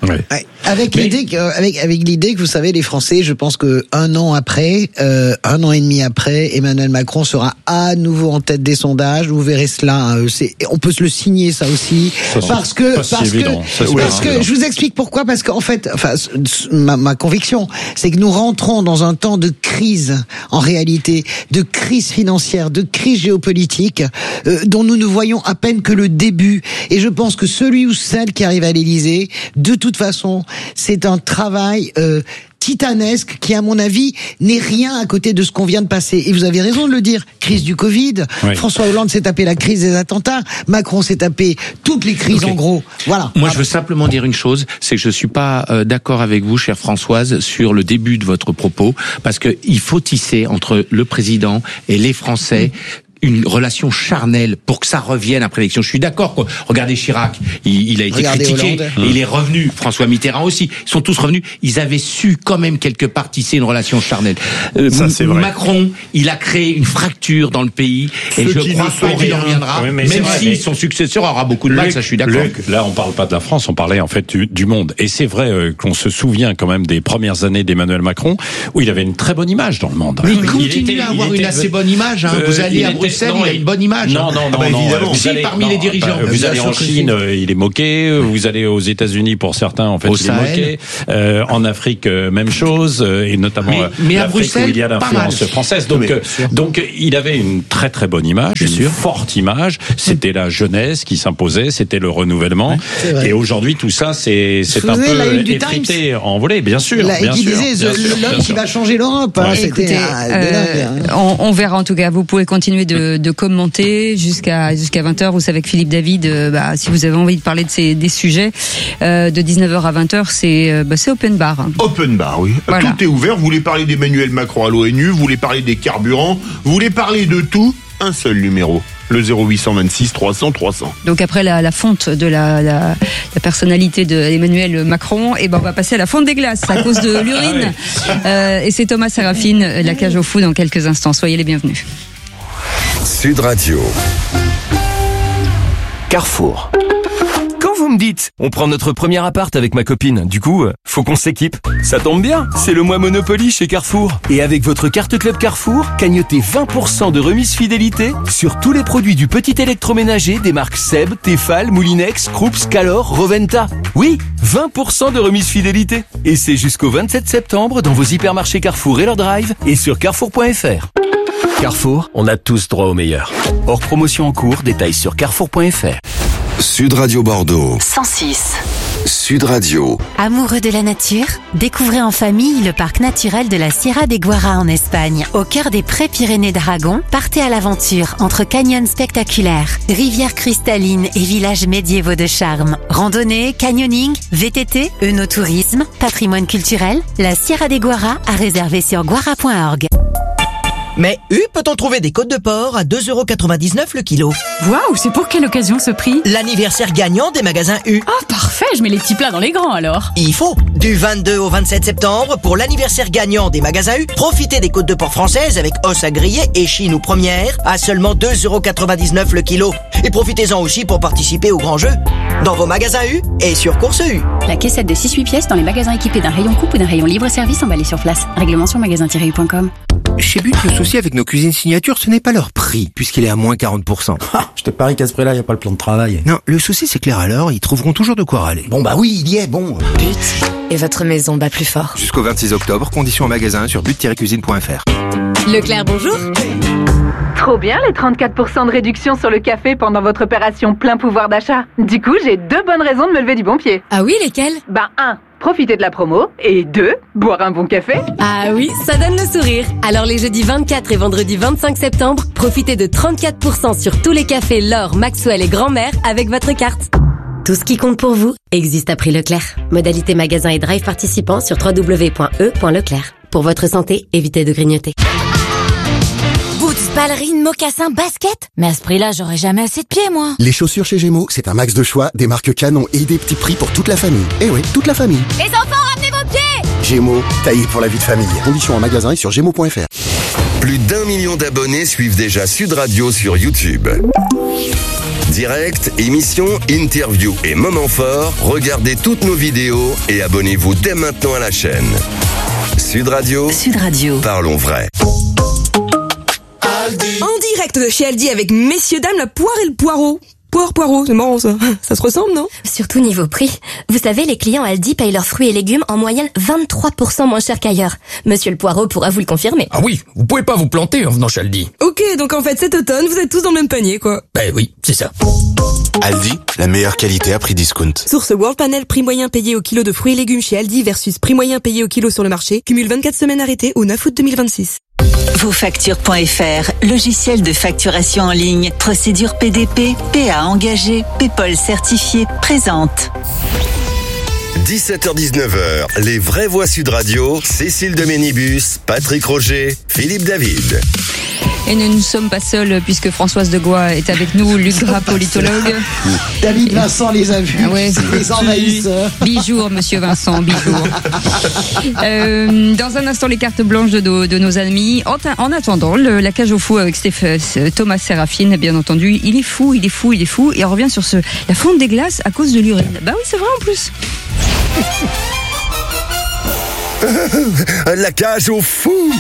Ouais. Ouais. Avec Mais... l'idée que, avec, avec l'idée que vous savez, les Français, je pense que un an après, euh, un an et demi après, Emmanuel Macron sera à nouveau en tête des sondages. Vous verrez cela. Hein, c'est, on peut se le signer, ça aussi, ça, parce que, parce si que, ça, parce que, évident. Je vous explique pourquoi. Parce qu'en fait, enfin, ma, ma conviction, c'est que nous rentrons dans un temps de crise, en réalité, de crise financière, de crise géopolitique, euh, dont nous ne voyons à peine que le début. Et je pense que celui ou celle qui arrive à l'Élysée, de toute De toute façon, c'est un travail euh, titanesque qui, à mon avis, n'est rien à côté de ce qu'on vient de passer. Et vous avez raison de le dire, crise du Covid, oui. François Hollande s'est tapé la crise des attentats, Macron s'est tapé toutes les crises okay. en gros. Voilà. Moi, je veux simplement dire une chose, c'est que je suis pas euh, d'accord avec vous, chère Françoise, sur le début de votre propos, parce que il faut tisser entre le président et les Français. Mmh. Une relation charnelle pour que ça revienne après l'élection. Je suis d'accord, quoi. Regardez Chirac, il, il a été Regardez critiqué, et il est revenu. François Mitterrand aussi. Ils sont tous revenus. Ils avaient su quand même quelque part tisser une relation charnelle. Euh, ça, c'est vrai. Macron, il a créé une fracture dans le pays, Ceux et je crois pas qu'il en reviendra, oui, même vrai, si mais... son successeur aura beaucoup de mal, Luc, ça je suis d'accord. Luc, là, on parle pas de la France, on parlait en fait du, du monde. Et c'est vrai euh, qu'on se souvient quand même des premières années d'Emmanuel Macron, où il avait une très bonne image dans le monde. Mais il continue à avoir une assez bonne image. Hein. Euh, vous allez à Bruxelles, non, il a une bonne image. Non, non, non, ah bah, non. Évidemment. Vous allez, parmi non, les dirigeants. Bah, vous allez en Chine, euh, il est moqué. Vous allez aux États-Unis, pour certains, en fait, Au il Sahel. est moqué. Euh, en Afrique, euh, même chose, euh, et notamment mais, mais l'Afrique Bruxelles, où il y a l'influence française. Donc, euh, donc, il avait une très très bonne image, bien une sûr. forte image. C'était la jeunesse qui s'imposait, c'était le renouvellement. Ouais, et aujourd'hui, tout ça, c'est c'est un peu effrité, envolé, bien sûr. Là, bien qui sûr, disait bien sûr, l'homme qui va changer l'Europe. Hein, ouais. C'était Écoutez, ah, euh, on, on verra en tout cas. Vous pouvez continuer de, de commenter jusqu'à jusqu'à vingt heures. Vous savez que Philippe David, euh, bah, si vous avez envie de parler de ces des sujets, euh, de dix-neuf heures à vingt heures, c'est euh, bah, c'est open bar. Open bar, oui. Voilà. Tout est ouvert. Vous voulez parler d'Emmanuel Macron à l'ONU, vous voulez parler des carburants, vous voulez parler de tout. Un seul numéro, le zéro huit cent vingt-six trois cents trois cents. Donc après la, la fonte de la, la, la personnalité de Emmanuel Macron, et ben on va passer à la fonte des glaces à cause de l'urine. Euh, et c'est Thomas Séraphin, la cage au fou, dans quelques instants. Soyez les bienvenus. Sud Radio. Carrefour. Quand vous me dites, on prend notre premier appart avec ma copine, du coup, faut qu'on s'équipe. Ça tombe bien, c'est le mois Monopoly chez Carrefour. Et avec votre carte Club Carrefour, cagnotez vingt pour cent de remise fidélité sur tous les produits du petit électroménager des marques Seb, Tefal, Moulinex, Krups, Calor, Roventa. Oui, vingt pour cent de remise fidélité. Et c'est jusqu'au vingt-sept septembre dans vos hypermarchés Carrefour et leur drive et sur carrefour point f r. Carrefour, on a tous droit au meilleur. Hors promotion en cours, détails sur carrefour point f r. Sud Radio Bordeaux. cent six. Sud Radio. Amoureux de la nature, découvrez en famille le parc naturel de la Sierra de Guara en Espagne. Au cœur des prés-Pyrénées d'Aragon, partez à l'aventure entre canyons spectaculaires, rivières cristallines et villages médiévaux de charme. Randonnée, canyoning, V T T, œnotourisme, patrimoine culturel, la Sierra de Guara à réserver sur guara point org. Mais U peut-on trouver des côtes de porc à deux euros quatre-vingt-dix-neuf le kilo? Waouh, c'est pour quelle occasion ce prix? L'anniversaire gagnant des magasins U. Oh, parfait, je mets les petits plats dans les grands alors. Il faut. Du vingt-deux au vingt-sept septembre, pour l'anniversaire gagnant des magasins U, profitez des côtes de porc françaises avec os à griller, échine ou première à seulement deux euros quatre-vingt-dix-neuf le kilo. Et profitez-en aussi pour participer au grand jeu dans vos magasins U et sur Course U. La caissette de six huit pièces dans les magasins équipés d'un rayon coupe ou d'un rayon libre-service emballé sur place. Règlement sur magasin tiret u point com. Chez But, le souci avec nos cuisines signature, ce n'est pas leur prix, puisqu'il est à moins quarante pour cent. Ah, je te parie qu'à ce prix-là, il n'y a pas le plan de travail. Non, le souci c'est clair alors, ils trouveront toujours de quoi râler. Bon bah oui, il y est, bon. But, et votre maison bat plus fort. Jusqu'au vingt-six octobre, conditions en magasin sur but tiret cuisine point f r. Leclerc, bonjour. Trop bien les trente-quatre pour cent de réduction sur le café pendant votre opération plein pouvoir d'achat. Du coup, j'ai deux bonnes raisons de me lever du bon pied. Ah oui, lesquelles? Ben un, profiter de la promo, et deux, boire un bon café. Ah oui, ça donne le sourire. Alors les jeudis vingt-quatre et vendredi vingt-cinq septembre, profitez de trente-quatre pour cent sur tous les cafés L'Or, Maxwell et Grand-Mère avec votre carte. Tout ce qui compte pour vous existe à prix Leclerc. Modalité magasin et drive participants sur w w w point e point leclerc. Pour votre santé, évitez de grignoter. Boots, ballerines, mocassins, baskets. Mais à ce prix-là, j'aurais jamais assez de pieds, moi. Les chaussures chez Gémeaux, c'est un max de choix, des marques canon et des petits prix pour toute la famille. Eh oui, toute la famille. Les enfants, ramenez vos pieds! Gémeaux, taillé pour la vie de famille. Conditions en magasin et sur gémeaux point f r. Plus d'un million d'abonnés suivent déjà Sud Radio sur YouTube. Direct, émissions, interviews et moments forts, regardez toutes nos vidéos et abonnez-vous dès maintenant à la chaîne. Sud Radio. Sud Radio. Parlons vrai. En direct de chez Aldi avec messieurs dames la poire et le poireau. Poire, poireau, c'est marrant ça. Ça se ressemble, non? Surtout niveau prix. Vous savez, les clients Aldi payent leurs fruits et légumes en moyenne vingt-trois pour cent moins cher qu'ailleurs. Monsieur le Poireau pourra vous le confirmer. Ah oui, vous pouvez pas vous planter en venant chez Aldi. Ok, donc en fait cet automne, vous êtes tous dans le même panier, quoi. Ben oui, c'est ça. Aldi, la meilleure qualité à prix discount. Source World Panel, prix moyen payé au kilo de fruits et légumes chez Aldi versus prix moyen payé au kilo sur le marché. Cumule vingt-quatre semaines arrêtées au neuf août deux mille vingt-six. Vos factures point F R, logiciel de facturation en ligne, procédure P D P, P A engagé, Paypal certifié, présente. dix-sept heures dix-neuf heures, les vraies voix Sud Radio, Cécile de Ménibus, Patrick Roger, Philippe David. Et nous ne sommes pas seuls puisque Françoise de Gois est avec nous, Luc Gras, politologue. David Vincent les a vus, ah ouais. les envahisseurs. Bijour, monsieur Vincent, bijour. euh, dans un instant, les cartes blanches de, de, de nos amis. En, en attendant, le, la cage au fou avec Stéph, Thomas Séraphine, bien entendu. Il est fou, il est fou, il est fou. Et on revient sur ce, la fonte des glaces à cause de l'urine. Bah oui, c'est vrai en plus. La cage au fou.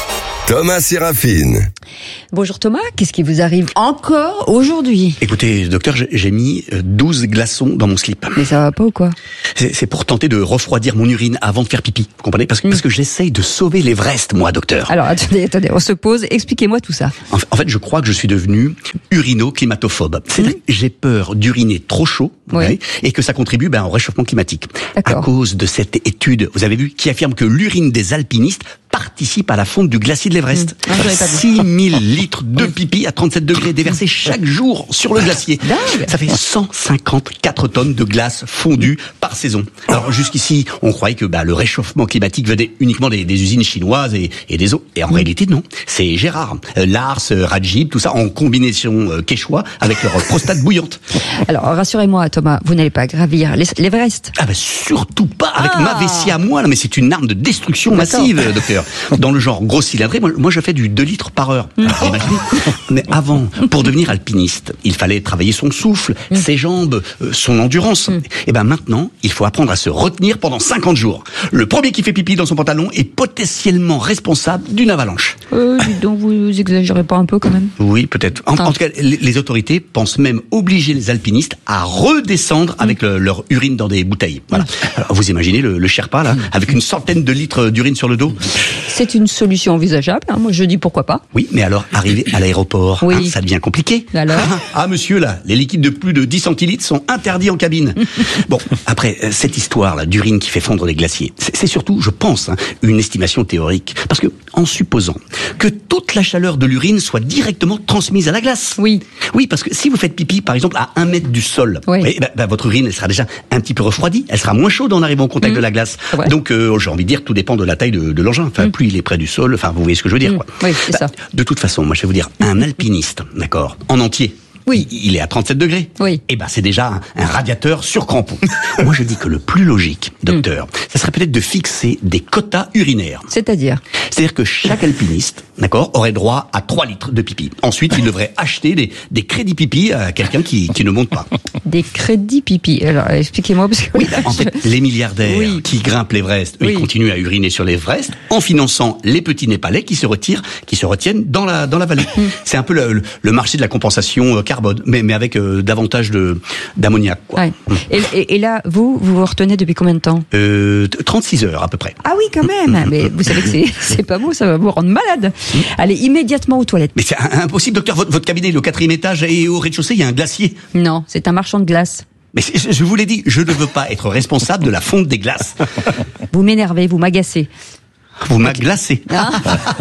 Thomas Séraphine. Bonjour Thomas, qu'est-ce qui vous arrive encore aujourd'hui? Écoutez, docteur, j'ai mis douze glaçons dans mon slip. Mais ça va pas ou quoi? C'est pour tenter de refroidir mon urine avant de faire pipi, vous comprenez? Parce que, mmh. parce que j'essaye de sauver l'Everest, moi, docteur. Alors, attendez, attendez, on se pose, expliquez-moi tout ça. En, en fait, je crois que je suis devenu urino-climatophobe. C'est-à-dire mmh. que j'ai peur d'uriner trop chaud, oui. voyez, et que ça contribue ben, au réchauffement climatique. À cause de cette étude, vous avez vu, qui affirme que l'urine des alpinistes participe à la fonte du glacier de l'Everest. Mmh. Ah, six mille litres de pipi à trente-sept degrés déversés chaque jour sur le glacier. Dingue. Ça fait cent cinquante-quatre tonnes de glace fondue par saison. Alors jusqu'ici, on croyait que bah, le réchauffement climatique venait uniquement des, des usines chinoises et, et des eaux. Et en mmh. réalité, non. C'est Gérard, euh, Lars, euh, Rajib, tout ça en combinaison euh, quechua avec leur prostate bouillante. Alors rassurez-moi, Thomas, vous n'allez pas gravir l'Everest. Ah bah surtout pas avec ah. ma vessie à moi. Non, mais c'est une arme de destruction massive, docteur. Dans le genre gros cylindré, moi, moi je fais du deux litres par heure. Alors, imaginez. Mais avant, pour devenir alpiniste, il fallait travailler son souffle, mmh. ses jambes, euh, son endurance. Mmh. Et ben maintenant, il faut apprendre à se retenir pendant cinquante jours. Le premier qui fait pipi dans son pantalon est potentiellement responsable d'une avalanche. Euh, donc vous exagérez pas un peu quand même? Oui, peut-être. En, ah. en tout cas, les, les autorités pensent même obliger les alpinistes à redescendre mmh. avec le, leur urine dans des bouteilles. Voilà. Alors, vous imaginez le, le Sherpa là, avec une centaine de litres d'urine sur le dos? C'est une solution envisageable, hein. Moi je dis pourquoi pas. Oui, mais alors arriver à l'aéroport, oui. hein, ça devient compliqué. Alors ah monsieur là, les liquides de plus de dix centilitres sont interdits en cabine. Bon, après cette histoire là d'urine qui fait fondre les glaciers, c'est surtout, je pense, hein, une estimation théorique. Parce que en supposant que toute la chaleur de l'urine soit directement transmise à la glace. Oui. Oui, parce que si vous faites pipi par exemple à un mètre du sol, oui. voyez, bah, bah, votre urine elle sera déjà un petit peu refroidie, elle sera moins chaude en arrivant au contact mmh. de la glace. Ouais. Donc euh, j'ai envie de dire tout dépend de la taille de, de l'engin. Enfin, mmh. plus il est près du sol, enfin vous voyez ce que je veux dire. Mmh. Quoi. Oui, c'est bah, ça. De toute façon, moi je vais vous dire, un alpiniste, d'accord, en entier. Oui. Il est à trente-sept degrés. Oui. Et ben c'est déjà un, un radiateur sur crampon. Moi je dis que le plus logique, docteur, mmh. ça serait peut-être de fixer des quotas urinaires. C'est-à-dire C'est-à-dire que chaque alpiniste, d'accord, aurait droit à trois litres de pipi. Ensuite, il devrait acheter des, des crédits pipi à quelqu'un qui, qui ne monte pas. Des crédits pipi. Alors expliquez-moi parce que oui, en fait, les milliardaires oui. qui grimpent l'Everest, eux, oui. ils continuent à uriner sur l'Everest en finançant les petits Népalais qui se retirent, qui se retiennent dans la dans la vallée. Mmh. C'est un peu le, le, le marché de la compensation carbone, mais mais avec euh, davantage de d'ammoniac. Quoi. Ouais. Et, et, et là, vous vous vous retenez depuis combien de temps? euh, trente-six heures à peu près. Ah oui, quand même. Mais vous savez que c'est c'est pas beau, ça va vous rendre malade. Allez immédiatement aux toilettes. Mais c'est impossible, docteur. Votre, votre cabinet est au quatrième étage et au rez-de-chaussée, il y a un glacier. Non, c'est un marchand de glace. Mais je vous l'ai dit, je ne veux pas être responsable de la fonte des glaces. Vous m'énervez, vous m'agacez. Vous m'agacez. Ah.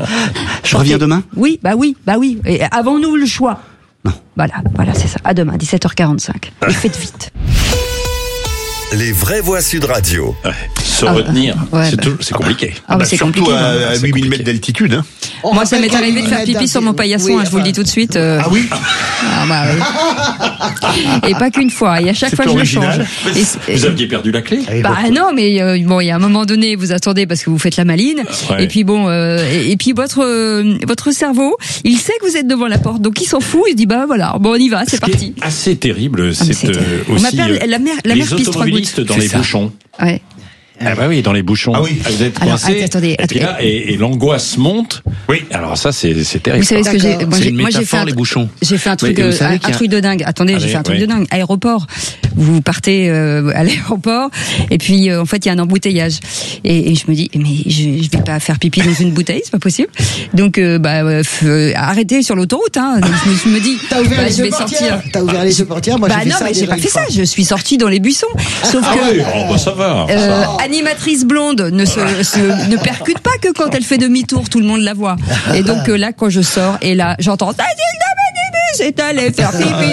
Je reviens demain? Oui, bah oui, bah oui. Et avons-nous le choix? Non. Voilà, voilà, c'est ça. À demain, dix-sept heures quarante-cinq. Et faites vite. les vraies voix Sud Radio. Ouais. Se Ah, retenir, ouais, c'est, bah. tout, c'est compliqué. Ah, bah, c'est surtout compliqué, à, hein. à C'est huit mille mètres d'altitude. Hein. On Moi, ça rappelle m'est arrivé de qu'à faire pipi sur mon paillasson, oui, hein, je vous le dis tout de suite. euh. Ah oui. Ah bah oui. Et pas qu'une fois, et à chaque C'est fois je le original. change. Et c'est- Vous aviez perdu la clé. Bah non, mais euh, bon, il y a un moment donné, vous attendez parce que vous faites la maline, Ouais. et puis bon, euh, et, et puis votre euh, votre cerveau, il sait que vous êtes devant la porte, donc il s'en fout, il se dit bah voilà, bon on y va, c'est Ce qui parti. est assez terrible, Ah, mais c'est c'est- euh, On aussi m'appelle euh, la mère, la les mère pisse trois automobilistes gouttes. dans C'est les ça. bouchons. Ouais. Ah bah oui, dans les bouchons. Ah oui. Vous êtes Alors, coincé. attendez, et, puis là, et, et l'angoisse monte. Oui. Alors ça, c'est, c'est terrible. Vous savez ce que j'ai, moi, C'est j'ai, une moi, j'ai fait métaphore, un, les bouchons. j'ai fait un truc, Mais vous euh, savez un, qu'il y a- un truc de dingue. Attendez, Allez, j'ai fait un truc oui. de dingue. Aéroport. Vous partez euh, à l'aéroport et puis euh, en fait il y a un embouteillage et, et je me dis mais je, je vais pas faire pipi dans une bouteille, c'est pas possible. Donc euh, bah euh, f- euh, arrêtez sur l'autoroute. Hein. Donc je me, je me dis T'as ouvert bah, les je deux vais portières. sortir. T'as ouvert les deux portières. Moi, Bah j'ai fait non ça mais j'ai déjà pas une fait fois. ça. Je suis sortie dans les buissons. Sauf Ah que oui, oh, bah, ça va. Euh, animatrice blonde ne se, se- ne percute pas que quand elle fait demi-tour, tout le monde la voit. Et donc euh, là, quand je sors, et là, j'entends t'as dit que c'est allé faire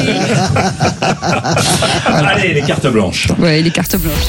pipi. Allez, les cartes blanches. Ouais, les cartes blanches.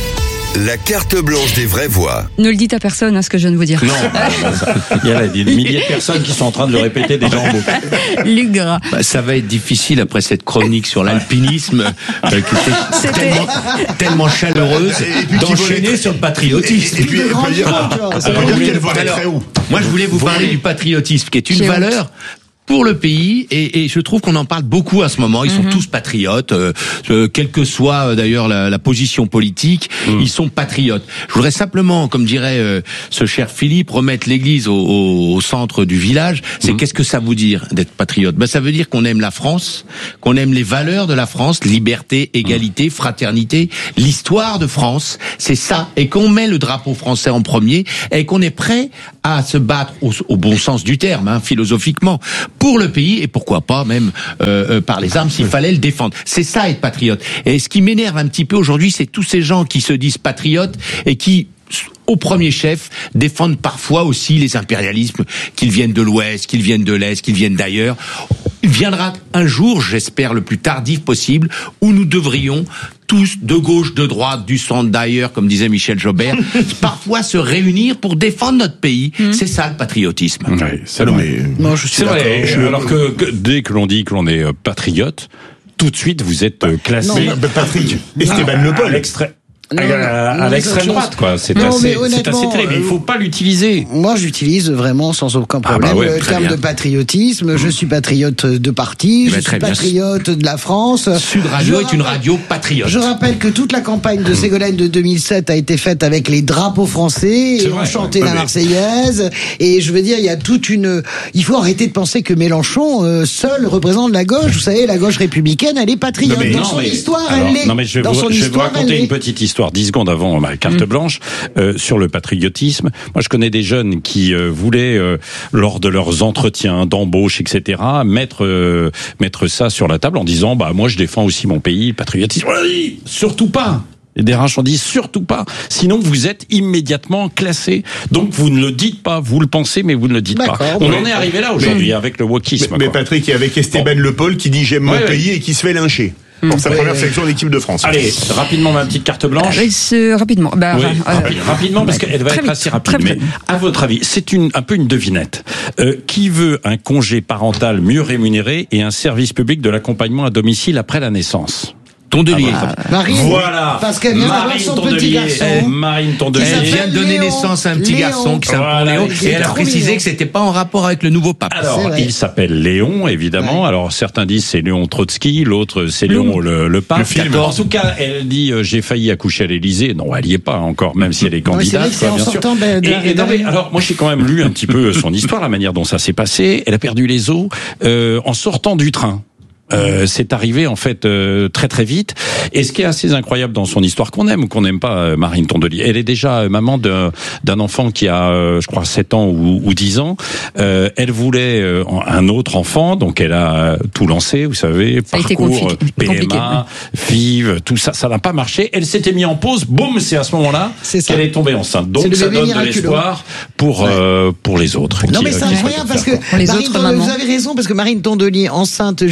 La carte blanche des vraies voix. Ne le dites à personne, hein, ce que je viens de vous dire. Non, bah, ça- il y a là des milliers de personnes qui sont en train de le répéter déjà en boucle. Lugre. Bah, ça va être difficile après cette chronique sur l'alpinisme euh, qui était C'était- tellement, tellement chaleureuse Et puis qui d'enchaîner volait- sur le patriotisme. Et puis, il peut dire, ça veut dire qu'elle volait Alors, très haut. moi, je voulais vous Voler. parler du patriotisme, qui est une J'ai valeur pour le pays, et, et je trouve qu'on en parle beaucoup à ce moment. Ils sont Mhm. tous patriotes, euh, euh, quelle que soit euh, d'ailleurs la, la position politique, ils sont patriotes. Je voudrais simplement, comme dirait euh, ce cher Philippe, remettre l'église au, au, au centre du village. C'est qu'est-ce que ça veut dire d'être patriote? Ben, ça veut dire qu'on aime la France, qu'on aime les valeurs de la France, liberté, égalité, fraternité, l'histoire de France. C'est ça, et qu'on met le drapeau français en premier, et qu'on est prêt à se battre au, au bon sens du terme, hein, philosophiquement, pour le pays, et pourquoi pas même euh, euh, par les armes s'il fallait le défendre. C'est ça être patriote. Et ce qui m'énerve un petit peu aujourd'hui, c'est tous ces gens qui se disent patriotes et qui, au premier chef, défendent parfois aussi les impérialismes, qu'ils viennent de l'Ouest, qu'ils viennent de l'Est, qu'ils viennent d'ailleurs. Il viendra un jour, j'espère le plus tardif possible, où nous devrions tous, de gauche, de droite, du centre, d'ailleurs, comme disait Michel Jobert, parfois se réunir pour défendre notre pays. C'est ça le patriotisme. Oui, c'est vrai. Non, je suis C'est vrai. d'accord. Alors que, que dès que l'on dit que l'on est euh, patriote, tout de suite vous êtes euh, classé. Non, mais- Patrick, Esteban Le Paul, à l'extrême. Non, à, non, à non, l'extrême c'est autre droite, chose. quoi. C'est Non, assez, mais c'est assez honnêtement, terrible. Il euh, faut pas l'utiliser. Moi, j'utilise vraiment sans aucun Ah bah problème ouais, le très terme bien. de patriotisme. Je suis patriote de parti, Eh je ben, suis très bien. patriote de la France. Sud Radio Je est une rappelle- radio patriote. Je rappelle que toute la campagne de Ségolène de deux mille sept a été faite avec les drapeaux français C'est et on vrai. chantait Ouais, la mais- Marseillaise. Et je veux dire, il y a toute une. Il faut arrêter de penser que Mélenchon euh, seul représente la gauche. Vous savez, la gauche républicaine, elle est patriote. Dans son mais- histoire, alors, elle l'est. Non, mais je vais Dans vous, son je vais vous histoire, elle raconter l'est. une petite histoire, dix secondes avant ma carte blanche, euh, sur le patriotisme. Moi, je connais des jeunes qui euh, voulaient, euh, lors de leurs entretiens d'embauche, et cetera, mettre euh, mettre ça sur la table en disant, bah moi, je défends aussi mon pays, le patriotisme. On a dit, surtout pas. Les D R H ont dit surtout pas. Sinon, vous êtes immédiatement classé. Donc, vous ne le dites pas. Vous le pensez, mais vous ne le dites pas. D'accord, On ouais. en est arrivé là aujourd'hui avec le wokisme. Mais, mais quoi. Patrick, et avec Esteban Le Paul qui dit j'aime mon Ouais, ouais. pays et qui se fait lyncher pour sa Ouais, première ouais. sélection d'équipe de France. Allez, rapidement ma petite carte blanche. Avec ce- rapidement. Bah, Oui, euh, rapide- rapidement parce qu'elle va très être vite, assez très, rapide. très Mais à votre avis, c'est une un peu une devinette. Euh, qui veut un congé parental mieux rémunéré et un service public de l'accompagnement à domicile après la naissance? Tondelier. Ah bah, Marine, Voilà. parce qu'elle vient d'avoir Marine son petit Tondelier. garçon. Marine Tondelier. Elle vient de donner Léon. naissance à un petit Léon. garçon qui s'appelle Voilà, Léon, il et est elle a trop précisé mignon. que c'était pas en rapport avec le nouveau pape. Alors, C'est vrai. il s'appelle Léon, évidemment. Alors, certains disent c'est Léon Trotsky, l'autre c'est Léon le, le pape. Le film. En tout cas, elle dit euh, j'ai failli accoucher à l'Élysée. Non, elle y est pas encore, même si elle est Non, mais c'est vrai candidate. que c'est quoi, en bien sûr. sortant de la- de la Et- et non, mais rédaction. alors, moi, j'ai quand même lu un petit peu son histoire, la manière dont ça s'est passé. Elle a perdu les os euh, en sortant du train. Euh, c'est arrivé en fait euh, très très vite. Et ce qui est assez incroyable dans son histoire, qu'on aime ou qu'on n'aime pas, euh, Marine Tondelier, elle est déjà euh, maman d'un d'un enfant qui a, euh, je crois, sept ans ou, ou dix ans. Euh, elle voulait euh, un autre enfant, donc elle a euh, tout lancé, vous savez, Ça a été parcours, compliqué- euh, P M A, compliqué, F I V, tout ça, ça n'a pas marché. Elle s'était mise en pause, boum, c'est à ce moment-là C'est ça. qu'elle est tombée enceinte. C'est Donc le ça bébé donne de miraculeux. l'espoir pour euh, pour les autres. Non qui- mais c'est qui incroyable souhaitent parce faire, que quoi. Les Marine autres Tondelier, mamans. vous avez raison parce que Marine Tondelier enceinte jusqu'aux yeux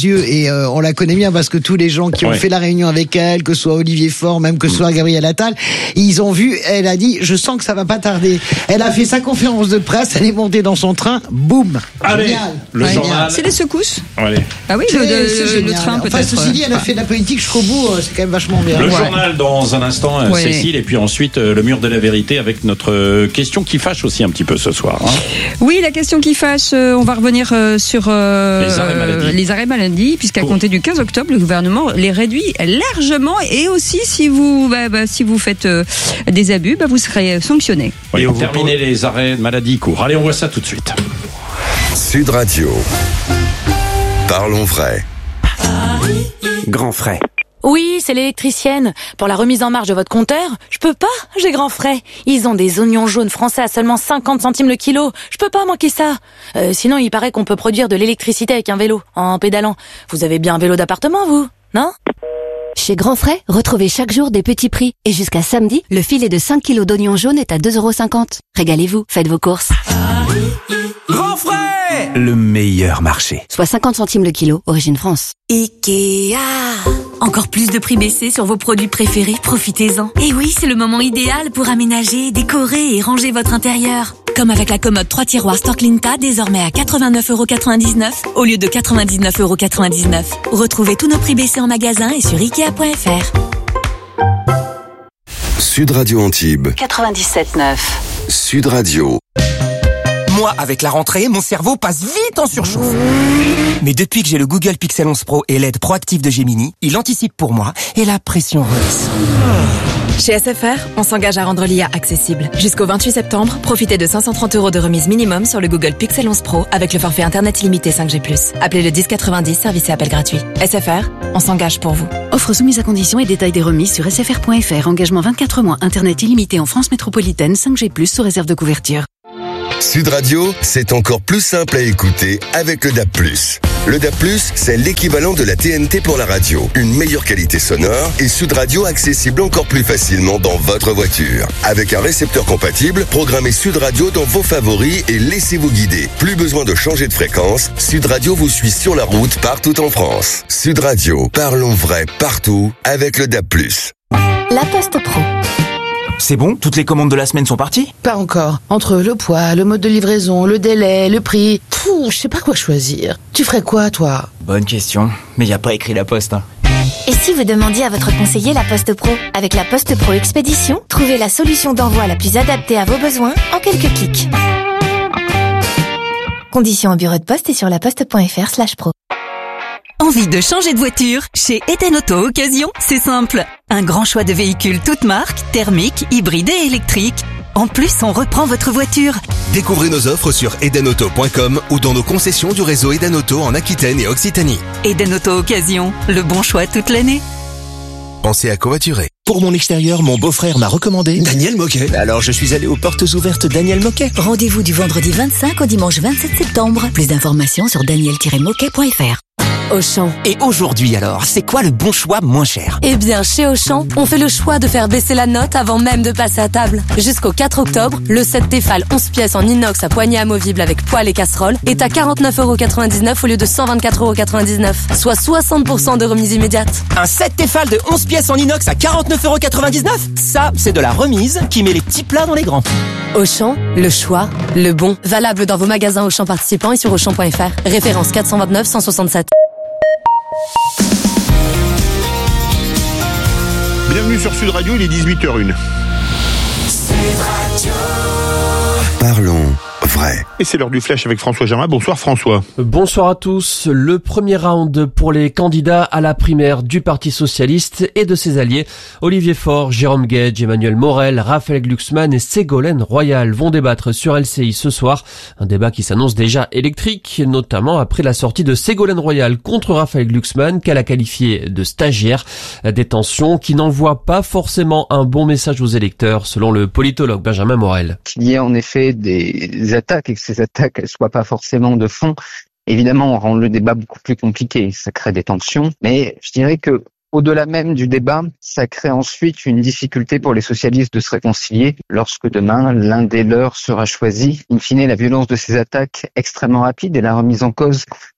yeux et euh, on la connaît bien parce que tous les gens qui ont Ouais. fait la réunion avec elle, que ce soit Olivier Faure, même que ce soit Gabriel Attal, ils ont vu, elle a dit, je sens que ça va pas tarder. Elle a fait sa conférence de presse, elle est montée dans son train, boum. Allez, Génial. le Ouais, journal. C'est des secousses. Allez. Ah oui, C'est- le, le- c'est le génial. train Enfin, peut-être. ceci dit, elle a fait de la politique jusqu'au bout, euh, c'est quand même vachement bien. Le Ouais. journal dans un instant, euh, Ouais. Cécile, et puis ensuite euh, le mur de la vérité avec notre euh, question qui fâche aussi un petit peu ce soir. hein. Oui, la question qui fâche, euh, on va revenir euh, sur euh, Les arrêts maladie. euh, les arrêts maladie, puisqu'à Cool. compter du quinze octobre, le gouvernement les réduit largement, et aussi si vous bah, bah, si vous faites euh, des abus, bah, vous serez sanctionné. Ouais, Et on pour vous terminer les arrêts maladie courts. Allez, on voit ça tout de suite. Sud Radio. Parlons vrai. Grand frais. Oui, c'est l'électricienne. Pour la remise en marche de votre compteur, je peux pas, j'ai grand frais. Ils ont des oignons jaunes français à seulement cinquante centimes le kilo. Je peux pas manquer ça. Euh, sinon, il paraît qu'on peut produire de l'électricité avec un vélo, en pédalant. Vous avez bien un vélo d'appartement, vous, non? Chez Grand Frais, retrouvez chaque jour des petits prix. Et jusqu'à samedi, le filet de cinq kilos d'oignons jaunes est à deux euros cinquante. Régalez-vous, faites vos courses. Grand frais. Le meilleur marché. Soit cinquante centimes le kilo, origine France. Ikea. Encore plus de prix baissés sur vos produits préférés, profitez-en. Et oui, c'est le moment idéal pour aménager, décorer et ranger votre intérieur. Comme avec la commode trois tiroirs Storklinta, désormais à quatre-vingt-neuf euros quatre-vingt-dix-neuf au lieu de quatre-vingt-dix-neuf euros quatre-vingt-dix-neuf. Retrouvez tous nos prix baissés en magasin et sur ikea point f r. Sud Radio Antibes. quatre-vingt-dix-sept neuf. Sud Radio. Moi, avec la rentrée, mon cerveau passe vite en surchauffe. Mais depuis que j'ai le Google Pixel onze Pro et l'aide proactive de Gemini, il anticipe pour moi et la pression redescend. Chez S F R, on s'engage à rendre l'I A accessible. Jusqu'au vingt-huit septembre, profitez de cinq cent trente euros de remise minimum sur le Google Pixel onze Pro avec le forfait Internet illimité cinq G plus. Appelez le dix quatre-vingt-dix, service et appel gratuit. S F R, on s'engage pour vous. Offre soumise à conditions et détails des remises sur s f r point f r. Engagement vingt-quatre mois, Internet illimité en France métropolitaine, cinq G plus, sous réserve de couverture. Sud Radio, c'est encore plus simple à écouter avec le D A B plus. Le D A B plus, c'est l'équivalent de la T N T pour la radio. Une meilleure qualité sonore et Sud Radio accessible encore plus facilement dans votre voiture. Avec un récepteur compatible, programmez Sud Radio dans vos favoris et laissez-vous guider. Plus besoin de changer de fréquence, Sud Radio vous suit sur la route partout en France. Sud Radio, parlons vrai partout avec le D A B plus. La Poste Pro. C'est bon? Toutes les commandes de la semaine sont parties? Pas encore. Entre le poids, le mode de livraison, le délai, le prix... Pouh, je sais pas quoi choisir. Tu ferais quoi, toi? Bonne question. Mais y a pas écrit la poste, hein. Et si vous demandiez à votre conseiller la Poste Pro? Avec la Poste Pro Expédition, trouvez la solution d'envoi la plus adaptée à vos besoins en quelques clics. Conditions au bureau de poste et sur laposte.fr slash pro. Envie de changer de voiture? Chez Eden Auto Occasion, c'est simple. Un grand choix de véhicules toutes marques, thermiques, hybrides et électriques. En plus, on reprend votre voiture. Découvrez nos offres sur eden auto point com ou dans nos concessions du réseau Eden Auto en Aquitaine et Occitanie. Eden Auto Occasion, le bon choix toute l'année. Pensez à covoiturer. Pour mon extérieur, mon beau-frère m'a recommandé Daniel Moquet. Alors je suis allé aux portes ouvertes Daniel Moquet. Rendez-vous du vendredi vingt-cinq au dimanche vingt-sept septembre. Plus d'informations sur daniel tiret moquet point f r. Auchan. Et aujourd'hui alors, c'est quoi le bon choix moins cher? Eh bien, chez Auchan, on fait le choix de faire baisser la note avant même de passer à table. Jusqu'au quatre octobre, le set Tefal onze pièces en inox à poignée amovible avec poêle et casserole est à quarante-neuf euros quatre-vingt-dix-neuf au lieu de cent vingt-quatre euros quatre-vingt-dix-neuf, soit soixante pour cent de remise immédiate. Un set Tefal de onze pièces en inox à quarante-neuf euros quatre-vingt-dix-neuf? Ça, c'est de la remise qui met les petits plats dans les grands. Auchan, le choix, le bon. Valable dans vos magasins Auchan participants et sur auchan point f r. Référence quatre cent vingt-neuf cent soixante-sept. Bienvenue sur Sud Radio, il est dix-huit heures zéro un. Parlons vrai. Et c'est l'heure du flash avec François Germain. Bonsoir François. Bonsoir à tous. Le premier round pour les candidats à la primaire du Parti Socialiste et de ses alliés. Olivier Faure, Jérôme Guedj, Emmanuel Morel, Raphaël Glucksmann et Ségolène Royal vont débattre sur L C I ce soir. Un débat qui s'annonce déjà électrique, notamment après la sortie de Ségolène Royal contre Raphaël Glucksmann, qu'elle a qualifié de stagiaire. Des tensions qui n'envoient pas forcément un bon message aux électeurs, selon le politologue Benjamin Morel. Qu'il y ait en effet des attaques et que ces attaques ne soient pas forcément de fond, évidemment, on rend le débat beaucoup plus compliqué. Ça crée des tensions. Mais je dirais que au-delà même du débat, ça crée ensuite une difficulté pour les socialistes de se réconcilier lorsque demain, l'un des leurs sera choisi. In fine, la violence de ces attaques extrêmement rapides et la remise en cause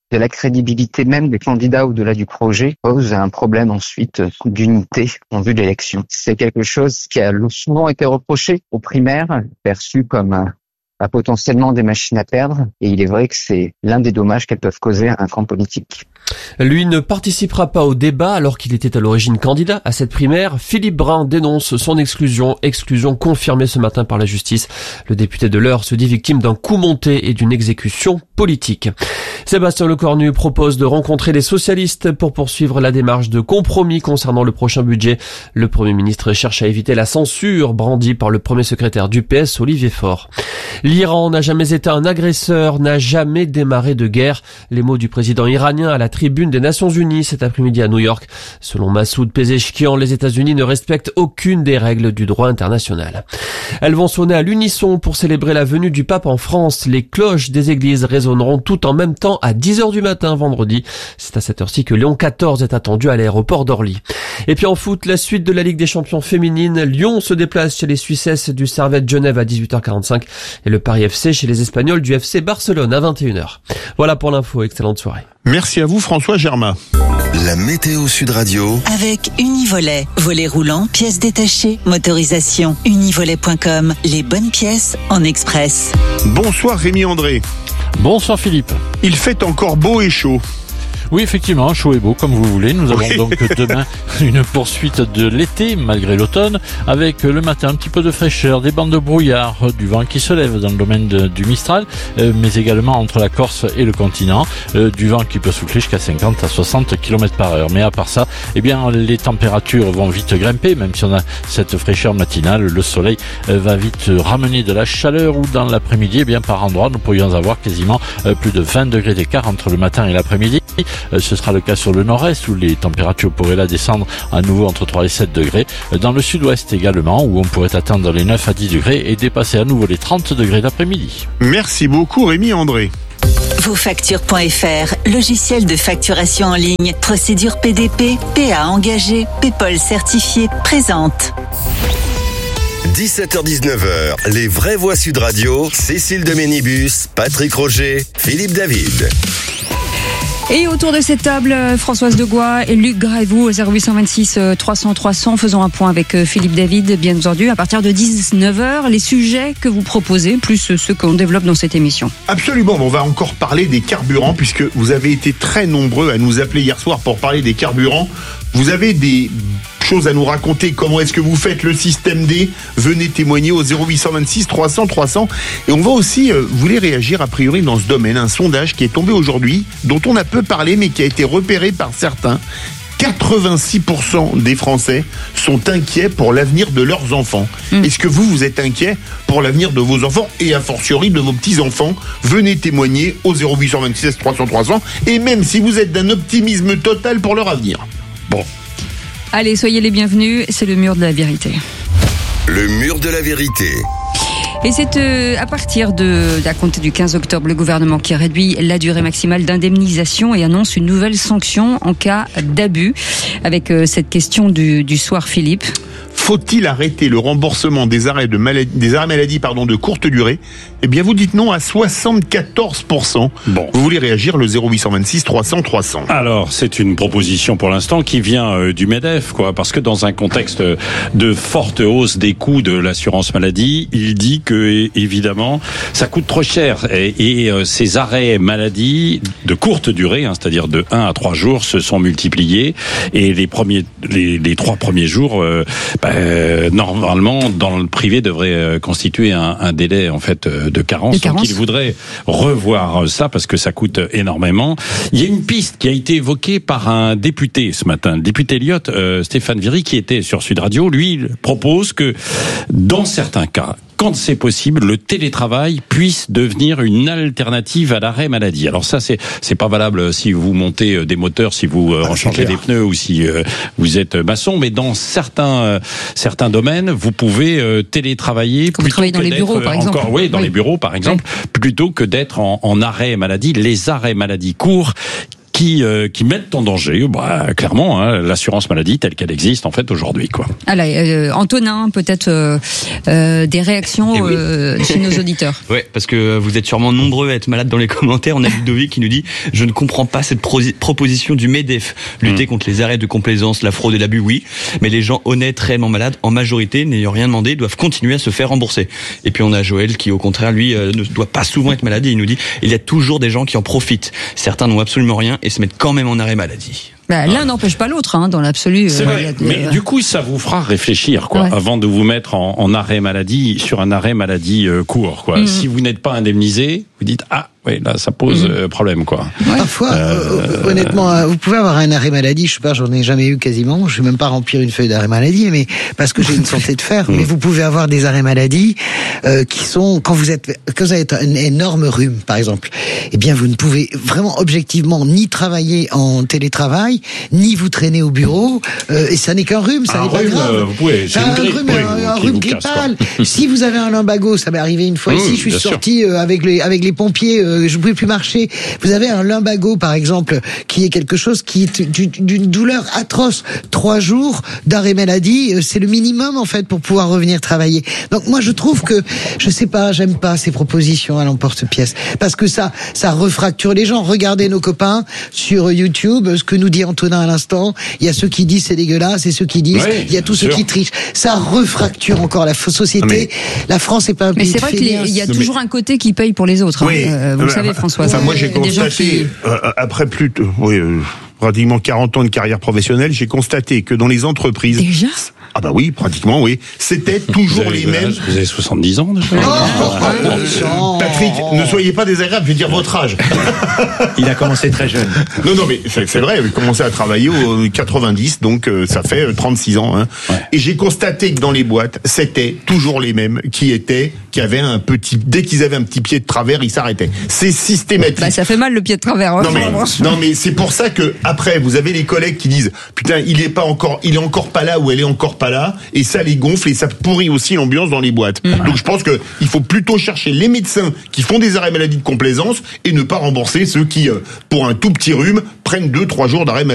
de la crédibilité même des candidats au-delà du projet pose un problème ensuite d'unité en vue de l'élection. C'est quelque chose qui a souvent été reproché aux primaires, perçu comme un a potentiellement des machines à perdre, et il est vrai que c'est l'un des dommages qu'elles peuvent causer à un camp politique. Lui ne participera pas au débat alors qu'il était à l'origine candidat à cette primaire. Philippe Brun dénonce son exclusion, exclusion confirmée ce matin par la justice. Le député de l'Eure se dit victime d'un coup monté et d'une exécution politique. Sébastien Lecornu propose de rencontrer les socialistes pour poursuivre la démarche de compromis concernant le prochain budget. Le Premier ministre cherche à éviter la censure brandie par le premier secrétaire du P S, Olivier Faure. L'Iran n'a jamais été un agresseur, n'a jamais démarré de guerre. Les mots du président iranien à la tribune des Nations Unies cet après-midi à New York. Selon Massoud Pezeshkian, les États-Unis ne respectent aucune des règles du droit international. Elles vont sonner à l'unisson pour célébrer la venue du pape en France. Les cloches des églises résonneront tout en même temps à dix heures du matin vendredi. C'est à cette heure-ci que Léon quatorze est attendu à l'aéroport d'Orly. Et puis en foot, la suite de la Ligue des champions féminines. Lyon se déplace chez les Suissesses du Servette Genève à dix-huit heures quarante-cinq et le Paris F C chez les Espagnols du F C Barcelone à vingt et une heures. Voilà pour l'info, excellente soirée. Merci à vous François Germain. La météo Sud Radio. Avec Univolet. Volet roulant, pièces détachées, motorisation. Univolet point com. Les bonnes pièces en express. Bonsoir Rémi André. Bonsoir Philippe. Il fait encore beau et chaud. Oui, effectivement, chaud et beau, comme vous voulez. Nous avons oui. donc demain une poursuite de l'été, malgré l'automne, avec le matin un petit peu de fraîcheur, des bandes de brouillard, du vent qui se lève dans le domaine de, du Mistral, euh, mais également entre la Corse et le continent, euh, du vent qui peut souffler jusqu'à cinquante à soixante kilomètres par heure. Mais à part ça, eh bien, les températures vont vite grimper, même si on a cette fraîcheur matinale, le soleil euh, va vite ramener de la chaleur, ou dans l'après-midi, eh bien, par endroits, nous pourrions avoir quasiment euh, plus de vingt degrés d'écart entre le matin et l'après-midi. Ce sera le cas sur le nord-est où les températures pourraient là descendre à nouveau entre trois et sept degrés. Dans le sud-ouest également où on pourrait atteindre les neuf à dix degrés et dépasser à nouveau les trente degrés d'après-midi. Merci beaucoup Rémi André. Vos factures point F R, logiciel de facturation en ligne, procédure P D P, P A engagé, PayPal certifié, présente. dix-sept heures dix-neuf heures, les vraies voix Sud Radio, Cécile de Ménibus, Patrick Roger, Philippe David. Et autour de cette table, Françoise Degois et Luc Gravou au zéro huit cent vingt-six trois cents trois cents. Faisons un point avec Philippe David, bien entendu, à partir de dix-neuf heures, les sujets que vous proposez, plus ceux qu'on développe dans cette émission. Absolument, on va encore parler des carburants, puisque vous avez été très nombreux à nous appeler hier soir pour parler des carburants. Vous avez des choses à nous raconter, comment est-ce que vous faites le système D, venez témoigner au zéro huit cent vingt-six trois cents trois cents. Et on va aussi, euh, vous voulez réagir a priori dans ce domaine, un sondage qui est tombé aujourd'hui, dont on a peu parlé mais qui a été repéré par certains. quatre-vingt-six pour cent des Français sont inquiets pour l'avenir de leurs enfants. Mmh. Est-ce que vous, vous êtes inquiet pour l'avenir de vos enfants et a fortiori de vos petits-enfants? Venez témoigner au zéro huit cent vingt-six trois cents trois cents, et même si vous êtes d'un optimisme total pour leur avenir. Bon. Allez, soyez les bienvenus, c'est le mur de la vérité. Le mur de la vérité. Et c'est euh, à partir de, à compter du quinze octobre, le gouvernement qui réduit la durée maximale d'indemnisation et annonce une nouvelle sanction en cas d'abus. Avec euh, cette question du, du soir, Philippe. Faut-il arrêter le remboursement des arrêts de maladie, des arrêts maladie pardon, de courte durée? Eh bien, vous dites non à soixante-quatorze pour cent. Bon. Vous voulez réagir, le zéro huit cent vingt-six trois cents trois cents. Alors, c'est une proposition pour l'instant qui vient euh, du MEDEF, quoi, parce que dans un contexte de forte hausse des coûts de l'assurance maladie, il dit que, évidemment, ça coûte trop cher. Et, et euh, ces arrêts maladie de courte durée, hein, c'est-à-dire de un à trois jours, se sont multipliés. Et les premiers, les, les trois premiers jours, euh, bah, Euh, normalement, dans le privé, devrait euh, constituer un, un délai en fait euh, de carence. De carence. Donc, il voudrait revoir ça parce que ça coûte énormément. Il y a une piste qui a été évoquée par un député ce matin, le député Elliott, euh, Stéphane Viry, qui était sur Sud Radio. Lui, il propose que dans certains cas, quand c'est possible, le télétravail puisse devenir une alternative à l'arrêt maladie. Alors ça, c'est c'est pas valable si vous montez des moteurs, si vous euh, ah, changez des pneus ou si euh, vous êtes maçon, mais dans certains euh, certains domaines, vous pouvez euh, télétravailler. Comme vous travaillez dans les bureaux, par exemple. Encore, oui, dans oui. les bureaux, par exemple, oui. plutôt que d'être en, en arrêt maladie. Les arrêts maladie courts qui euh, qui mettent en danger, bah, clairement, hein, l'assurance maladie telle qu'elle existe en fait aujourd'hui, quoi. Alors, euh, Antonin, peut-être euh, euh, des réactions oui. euh, chez nos auditeurs. Ouais, parce que vous êtes sûrement nombreux à être malades dans les commentaires. On a Ludovic qui nous dit « Je ne comprends pas cette pro- proposition du MEDEF. Lutter mmh. contre les arrêts de complaisance, la fraude et l'abus, oui. Mais les gens honnêtes, réellement malades, en majorité, n'ayant rien demandé, doivent continuer à se faire rembourser. » Et puis on a Joël qui, au contraire, lui, euh, ne doit pas souvent être malade. Et il nous dit « Il y a toujours des gens qui en profitent. Certains n'ont absolument rien et se mettent quand même en arrêt maladie. » Bah, l'un n'empêche pas l'autre, hein, dans l'absolu. C'est euh, vrai. euh, Mais euh... du coup, ça vous fera réfléchir, quoi, ouais. avant de vous mettre en, en arrêt maladie, sur un arrêt maladie euh, court, quoi. Mmh. Si vous n'êtes pas indemnisé, vous dites ah, oui, là, ça pose mmh. euh, problème, quoi. Ouais. Parfois, euh... honnêtement, vous pouvez avoir un arrêt maladie. Je sais pas, j'en ai jamais eu quasiment. Je vais même pas remplir une feuille d'arrêt maladie, mais parce que j'ai une santé de fer. Mmh. Mais vous pouvez avoir des arrêts maladie euh, qui sont quand vous êtes, quand vous avez un énorme rhume, par exemple. Eh bien, vous ne pouvez vraiment objectivement ni travailler en télétravail, ni vous traîner au bureau, euh, et ça n'est qu'un rhume, ça n'est pas rhume, grave. Euh, vous pouvez, c'est un, une grippe, rhume, oui, un, un rhume grippal. Si vous avez un lumbago, ça m'est arrivé une fois mmh, ici, je suis sorti euh, avec les avec les pompiers, euh, je ne pouvais plus marcher. Vous avez un lumbago, par exemple, qui est quelque chose qui est d'une douleur atroce. Trois jours d'arrêt maladie, euh, c'est le minimum en fait pour pouvoir revenir travailler. Donc moi je trouve que, je sais pas, j'aime pas ces propositions à l'emporte-pièce, parce que ça ça refracture les gens. Regardez nos copains sur YouTube, ce que nous dit Antonin à l'instant. Il y a ceux qui disent c'est dégueulasse et ceux qui disent oui, il y a tous ceux qui trichent. Ça refracture encore la société. Mais, la France est pas un pays. Mais c'est vrai qu'il y a toujours mais... un côté qui paye pour les autres. Oui, hein. euh, vous le savez, François. Enfin, moi j'ai constaté qui... euh, après plus de oui, euh, pratiquement quarante ans de carrière professionnelle, j'ai constaté que dans les entreprises. Déjà. Ah bah oui, pratiquement oui. C'était toujours avez, les mêmes. Vous avez soixante-dix ans déjà. Oh, Patrick, ne soyez pas désagréable, je vais dire votre âge. Il a commencé très jeune. Non, non, mais c'est, c'est vrai, il a commencé à travailler au quatre-vingt-dix, donc euh, ça fait trente-six ans. Hein. Ouais. Et j'ai constaté que dans les boîtes, c'était toujours les mêmes qui étaient, qui avaient un petit, dès qu'ils avaient un petit pied de travers, ils s'arrêtaient. C'est systématique. Bah ça fait mal le pied de travers. Hein, non, mais, non mais c'est pour ça que après vous avez les collègues qui disent putain il est pas encore, il est encore pas là ou elle est encore pas là, et ça les gonfle et ça pourrit aussi l'ambiance dans les boîtes. Mmh. Donc je pense que il faut plutôt chercher les médecins qui font des arrêts maladie de complaisance et ne pas rembourser ceux qui, pour un tout petit rhume, prennent deux trois jours d'arrêt maladie.